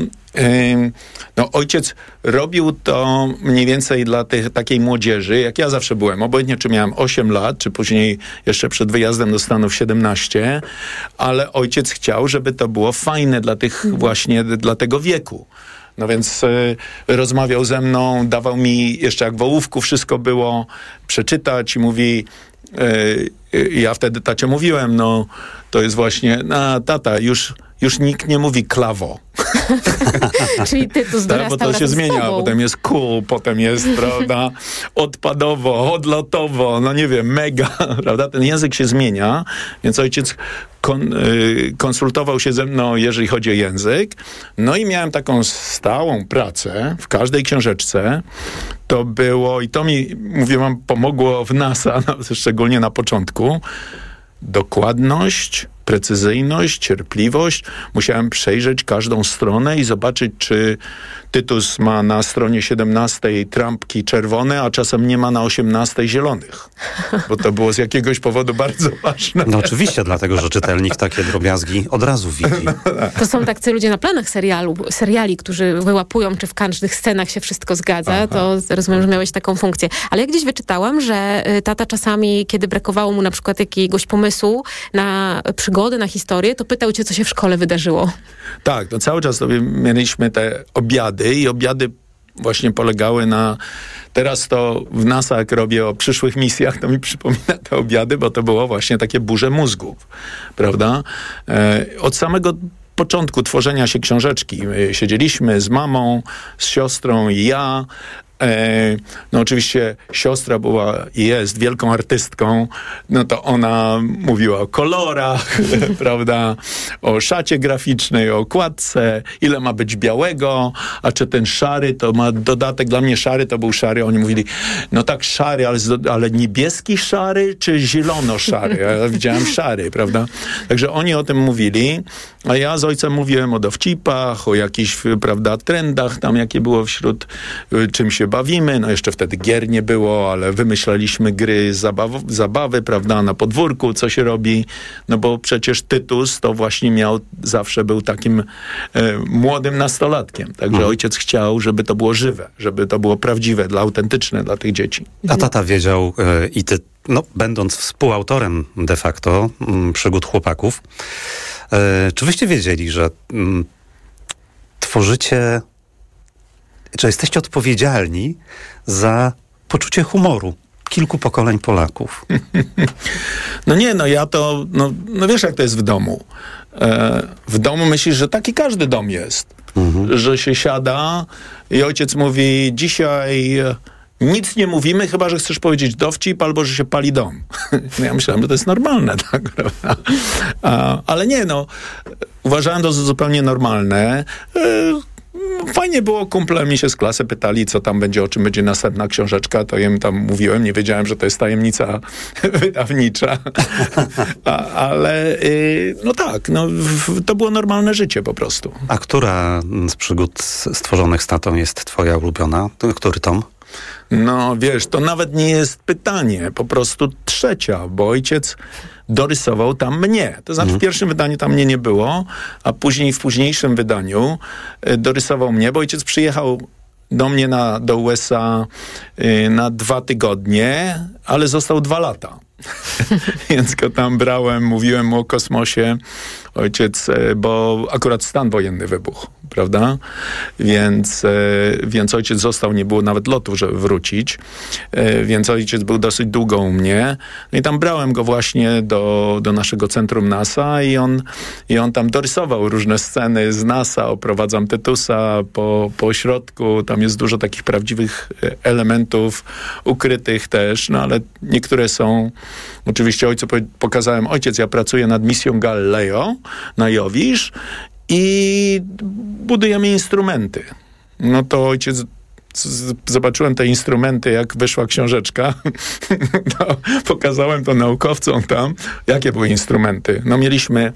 ojciec robił to mniej więcej dla takiej młodzieży, jak ja zawsze byłem, obojętnie czy miałem 8 lat, czy później jeszcze przed wyjazdem do Stanów 17, ale ojciec chciał, żeby to było fajne dla tych właśnie, dla tego wieku. No więc rozmawiał ze mną, dawał mi jeszcze jak w ołówku wszystko było przeczytać i mówi, ja wtedy tacie mówiłem, no to jest właśnie, tata, już nikt nie mówi klawo. Czyli Tytus dorastał bo to się zmienia, z potem jest cool, potem jest, prawda, odpadowo, odlotowo, no nie wiem, mega, prawda, ten język się zmienia, więc ojciec konsultował się ze mną, jeżeli chodzi o język, no i miałem taką stałą pracę w każdej książeczce. To było, i to mi, mówię wam, pomogło w NASA, szczególnie na początku, dokładność, precyzyjność, cierpliwość. Musiałem przejrzeć każdą stronę i zobaczyć, czy Tytus ma na stronie 17 trampki czerwone, a czasem nie ma na 18 zielonych. Bo to było z jakiegoś powodu bardzo ważne. No oczywiście, dlatego, że czytelnik takie drobiazgi od razu widzi. To są tacy ludzie na planach seriali, którzy wyłapują, czy w każdych scenach się wszystko zgadza. Aha. To rozumiem, że miałeś taką funkcję. Ale ja gdzieś wyczytałam, że tata czasami, kiedy brakowało mu na przykład jakiegoś pomysłu na przygody, na historię, to pytał cię, co się w szkole wydarzyło. Tak, no cały czas sobie mieliśmy te obiady i obiady właśnie polegały na... Teraz to w NASA, jak robię o przyszłych misjach, to mi przypomina te obiady, bo to było właśnie takie burze mózgów, prawda? Od samego początku tworzenia się książeczki siedzieliśmy z mamą, z siostrą i ja. No oczywiście siostra była i jest wielką artystką, no to ona mówiła o kolorach, prawda, o szacie graficznej, o okładce, ile ma być białego, a czy ten szary to ma dodatek, dla mnie szary to był szary, oni mówili, no tak szary, ale niebieski szary, czy zielono-szary? Ja widziałem szary, prawda? Także oni o tym mówili, a ja z ojcem mówiłem o dowcipach, o jakichś, prawda, trendach tam, jakie było wśród, czym się bawimy. No jeszcze wtedy gier nie było, ale wymyślaliśmy gry, zabawy, prawda, na podwórku, co się robi. No bo przecież Tytus to właśnie zawsze był takim młodym nastolatkiem. Także ojciec chciał, żeby to było żywe, żeby to było prawdziwe, autentyczne dla tych dzieci. A tata wiedział i ty, no będąc współautorem de facto przygód chłopaków, czy wyście wiedzieli, że tworzycie, czy jesteście odpowiedzialni za poczucie humoru kilku pokoleń Polaków? No nie, no ja to, no wiesz jak to jest w domu. W domu myślisz, że taki każdy dom jest. Że się siada i ojciec mówi, dzisiaj nic nie mówimy, chyba że chcesz powiedzieć dowcip albo że się pali dom. No ja myślałem, że to jest normalne, tak, prawda? Ale nie, no, uważałem to za zupełnie normalne. fajnie było, kumple mi się z klasy pytali, co tam będzie, o czym będzie następna książeczka, to im tam mówiłem, nie wiedziałem, że to jest tajemnica wydawnicza, ale no tak, no, to było normalne życie po prostu. A która z przygód stworzonych z tatą jest twoja ulubiona? Który tom? No wiesz, to nawet nie jest pytanie, po prostu trzecia, bo ojciec dorysował tam mnie. To znaczy w pierwszym wydaniu tam mnie nie było, a później w późniejszym wydaniu dorysował mnie, bo ojciec przyjechał do mnie do USA na 2 tygodnie, ale został 2 lata. Więc go tam brałem, mówiłem mu o kosmosie. Ojciec, bo akurat stan wojenny wybuchł, prawda? Więc ojciec został, nie było nawet lotu, żeby wrócić. Więc ojciec był dosyć długo u mnie. No i tam brałem go właśnie do naszego centrum NASA i on tam dorysował różne sceny z NASA. Oprowadzam Tytusa po ośrodku. Tam jest dużo takich prawdziwych elementów ukrytych też, no ale niektóre są. Oczywiście ojcu pokazałem, ojciec, ja pracuję nad misją Galileo na Jowisz i budujemy instrumenty. No to ojciec, zobaczyłem te instrumenty, jak wyszła książeczka, to pokazałem to naukowcom tam, jakie były instrumenty. No mieliśmy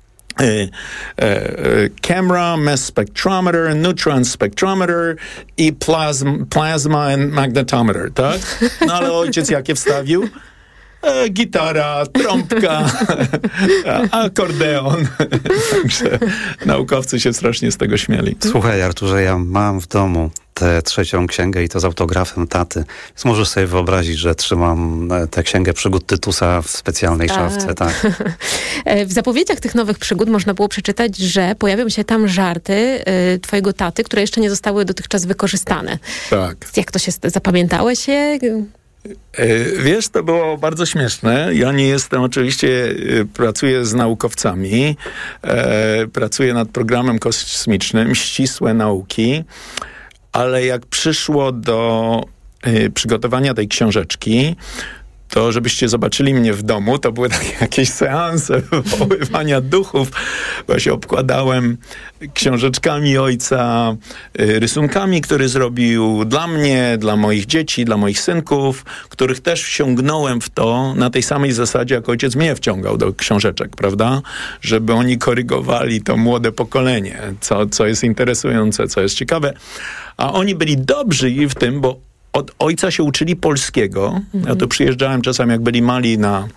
camera, mass spectrometer, neutron spectrometer i plasma and magnetometer, tak? No ale ojciec jakie wstawił? Gitara, trąbka, akordeon. Także naukowcy się strasznie z tego śmieli. Słuchaj, Arturze, ja mam w domu tę 3. księgę i to z autografem taty. Więc możesz sobie wyobrazić, że trzymam tę księgę przygód Tytusa w specjalnej szafce. Tak. W zapowiedziach tych nowych przygód można było przeczytać, że pojawią się tam żarty twojego taty, które jeszcze nie zostały dotychczas wykorzystane. Tak. Jak to się... Zapamiętałeś je? Wiesz, to było bardzo śmieszne. Ja nie jestem, oczywiście pracuję z naukowcami, pracuję nad programem kosmicznym, ścisłe nauki, ale jak przyszło do przygotowania tej książeczki, to żebyście zobaczyli mnie w domu, to były takie jakieś seanse wywoływania duchów, bo ja się obkładałem książeczkami ojca, rysunkami, które zrobił dla mnie, dla moich dzieci, dla moich synków, których też wciągnąłem w to na tej samej zasadzie, jak ojciec mnie wciągał do książeczek, prawda? Żeby oni korygowali to młode pokolenie, co jest interesujące, co jest ciekawe. A oni byli dobrzy w tym, bo od ojca się uczyli polskiego. Ja tu przyjeżdżałem czasami, jak byli mali, na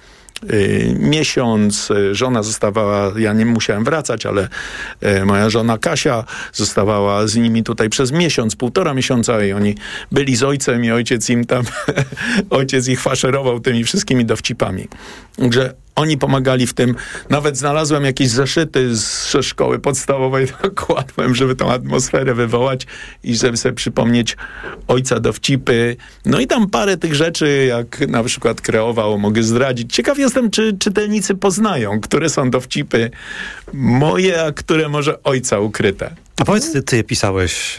miesiąc. Żona zostawała, ja nie musiałem wracać, ale moja żona Kasia zostawała z nimi tutaj przez miesiąc, 1,5 miesiąca i oni byli z ojcem i ojciec im tam, ojciec ich faszerował tymi wszystkimi dowcipami. Także oni pomagali w tym. Nawet znalazłem jakieś zeszyty ze szkoły podstawowej, to kładłem, żeby tą atmosferę wywołać i żeby sobie przypomnieć ojca dowcipy. No i tam parę tych rzeczy, jak na przykład kreował, mogę zdradzić. Ciekaw jestem, czy czytelnicy poznają, które są dowcipy moje, a które może ojca ukryte. A powiedz, ty pisałeś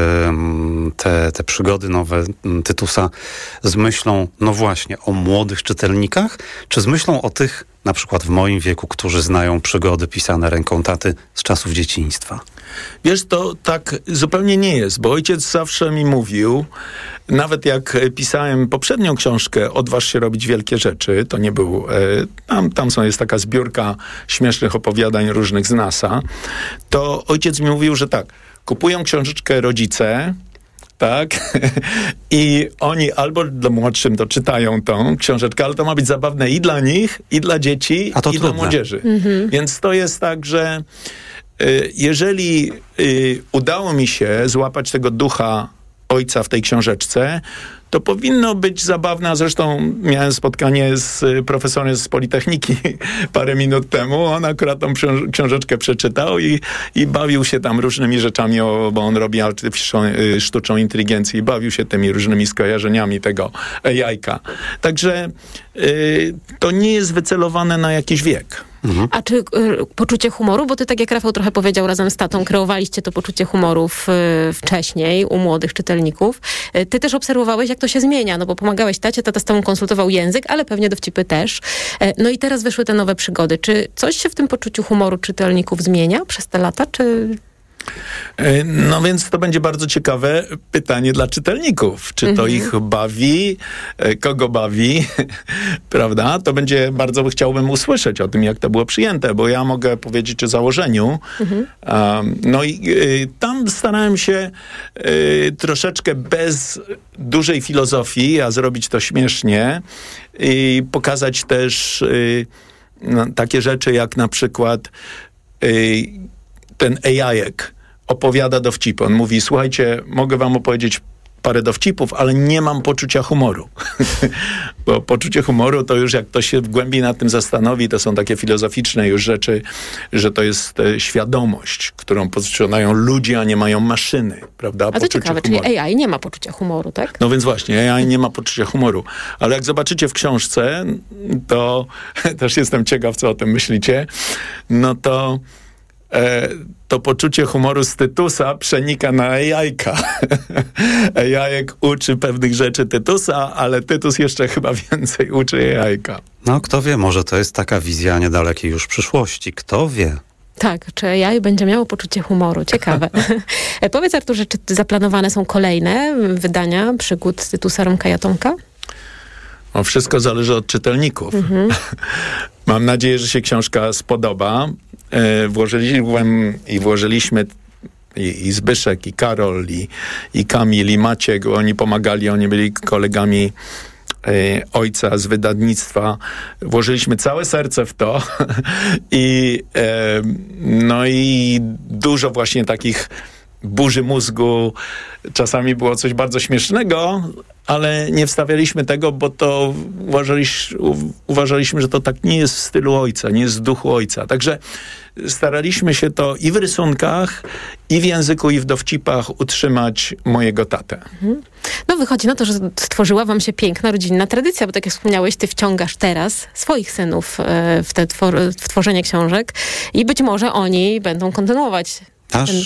te przygody nowe Tytusa z myślą, no właśnie, o młodych czytelnikach, czy z myślą o tych, na przykład w moim wieku, którzy znają przygody pisane ręką taty z czasów dzieciństwa? Wiesz, to tak zupełnie nie jest, bo ojciec zawsze mi mówił, nawet jak pisałem poprzednią książkę Odważ się robić wielkie rzeczy, to nie był, tam jest taka zbiórka śmiesznych opowiadań różnych z NASA, to ojciec mi mówił, że tak, kupują książeczkę rodzice, tak? I oni albo dla młodszym to czytają tą książeczkę, ale to ma być zabawne i dla nich, i dla dzieci, i dla młodzieży. Więc to jest tak, że jeżeli udało mi się złapać tego ducha ojca w tej książeczce, to powinno być zabawne, a zresztą miałem spotkanie z profesorem z Politechniki parę minut temu. On akurat tą książeczkę przeczytał i bawił się tam różnymi rzeczami, bo on robi sztuczną inteligencję i bawił się tymi różnymi skojarzeniami tego jajka. Także to nie jest wycelowane na jakiś wiek. A czy poczucie humoru, bo ty, tak jak Rafał trochę powiedział, razem z tatą kreowaliście to poczucie humoru wcześniej u młodych czytelników. Ty też obserwowałeś, jak to się zmienia, no bo pomagałeś tacie, tata z tobą konsultował język, ale pewnie dowcipy też. No i teraz wyszły te nowe przygody. Czy coś się w tym poczuciu humoru czytelników zmienia przez te lata, czy... No więc to będzie bardzo ciekawe pytanie dla czytelników. Czy to ich bawi? Kogo bawi? Prawda? To będzie, bardzo chciałbym usłyszeć o tym, jak to było przyjęte, bo ja mogę powiedzieć o założeniu. No i tam starałem się troszeczkę bez dużej filozofii, a zrobić to śmiesznie i pokazać też takie rzeczy, jak na przykład ten AI-ek opowiada dowcipy. On mówi, słuchajcie, mogę wam opowiedzieć parę dowcipów, ale nie mam poczucia humoru. Bo poczucie humoru to już jak ktoś się w głębi nad tym zastanowi, to są takie filozoficzne już rzeczy, że to jest świadomość, którą posiadają ludzie, a nie mają maszyny, prawda? A to ciekawe, humoru. Czyli AI nie ma poczucia humoru, tak? No więc właśnie, AI nie ma poczucia humoru. Ale jak zobaczycie w książce, to też jestem ciekaw, co o tym myślicie, no to to poczucie humoru z Tytusa przenika na AI-ka. AI-ek uczy pewnych rzeczy Tytusa, ale Tytus jeszcze chyba więcej uczy AI-ka. No kto wie, może to jest taka wizja niedalekiej już przyszłości. Kto wie? Tak, czy AI będzie miało poczucie humoru. Ciekawe. Powiedz, Arturze, czy zaplanowane są kolejne wydania przygód Tytusa Romka Jatonka? No, wszystko zależy od czytelników. Mam nadzieję, że się książka spodoba. Włożyliśmy i Zbyszek, i Karol, i Kamil, i Maciek. Oni pomagali, oni byli kolegami ojca z wydawnictwa. Włożyliśmy całe serce w to. No i dużo właśnie takich burzy mózgu. Czasami było coś bardzo śmiesznego, ale nie wstawialiśmy tego, bo to uważaliśmy, że to tak nie jest w stylu ojca, nie jest w duchu ojca. Także staraliśmy się to i w rysunkach, i w języku, i w dowcipach utrzymać mojego tatę. No wychodzi na to, że stworzyła wam się piękna, rodzinna tradycja, bo tak jak wspomniałeś, ty wciągasz teraz swoich synów w tworzenie książek i być może oni będą kontynuować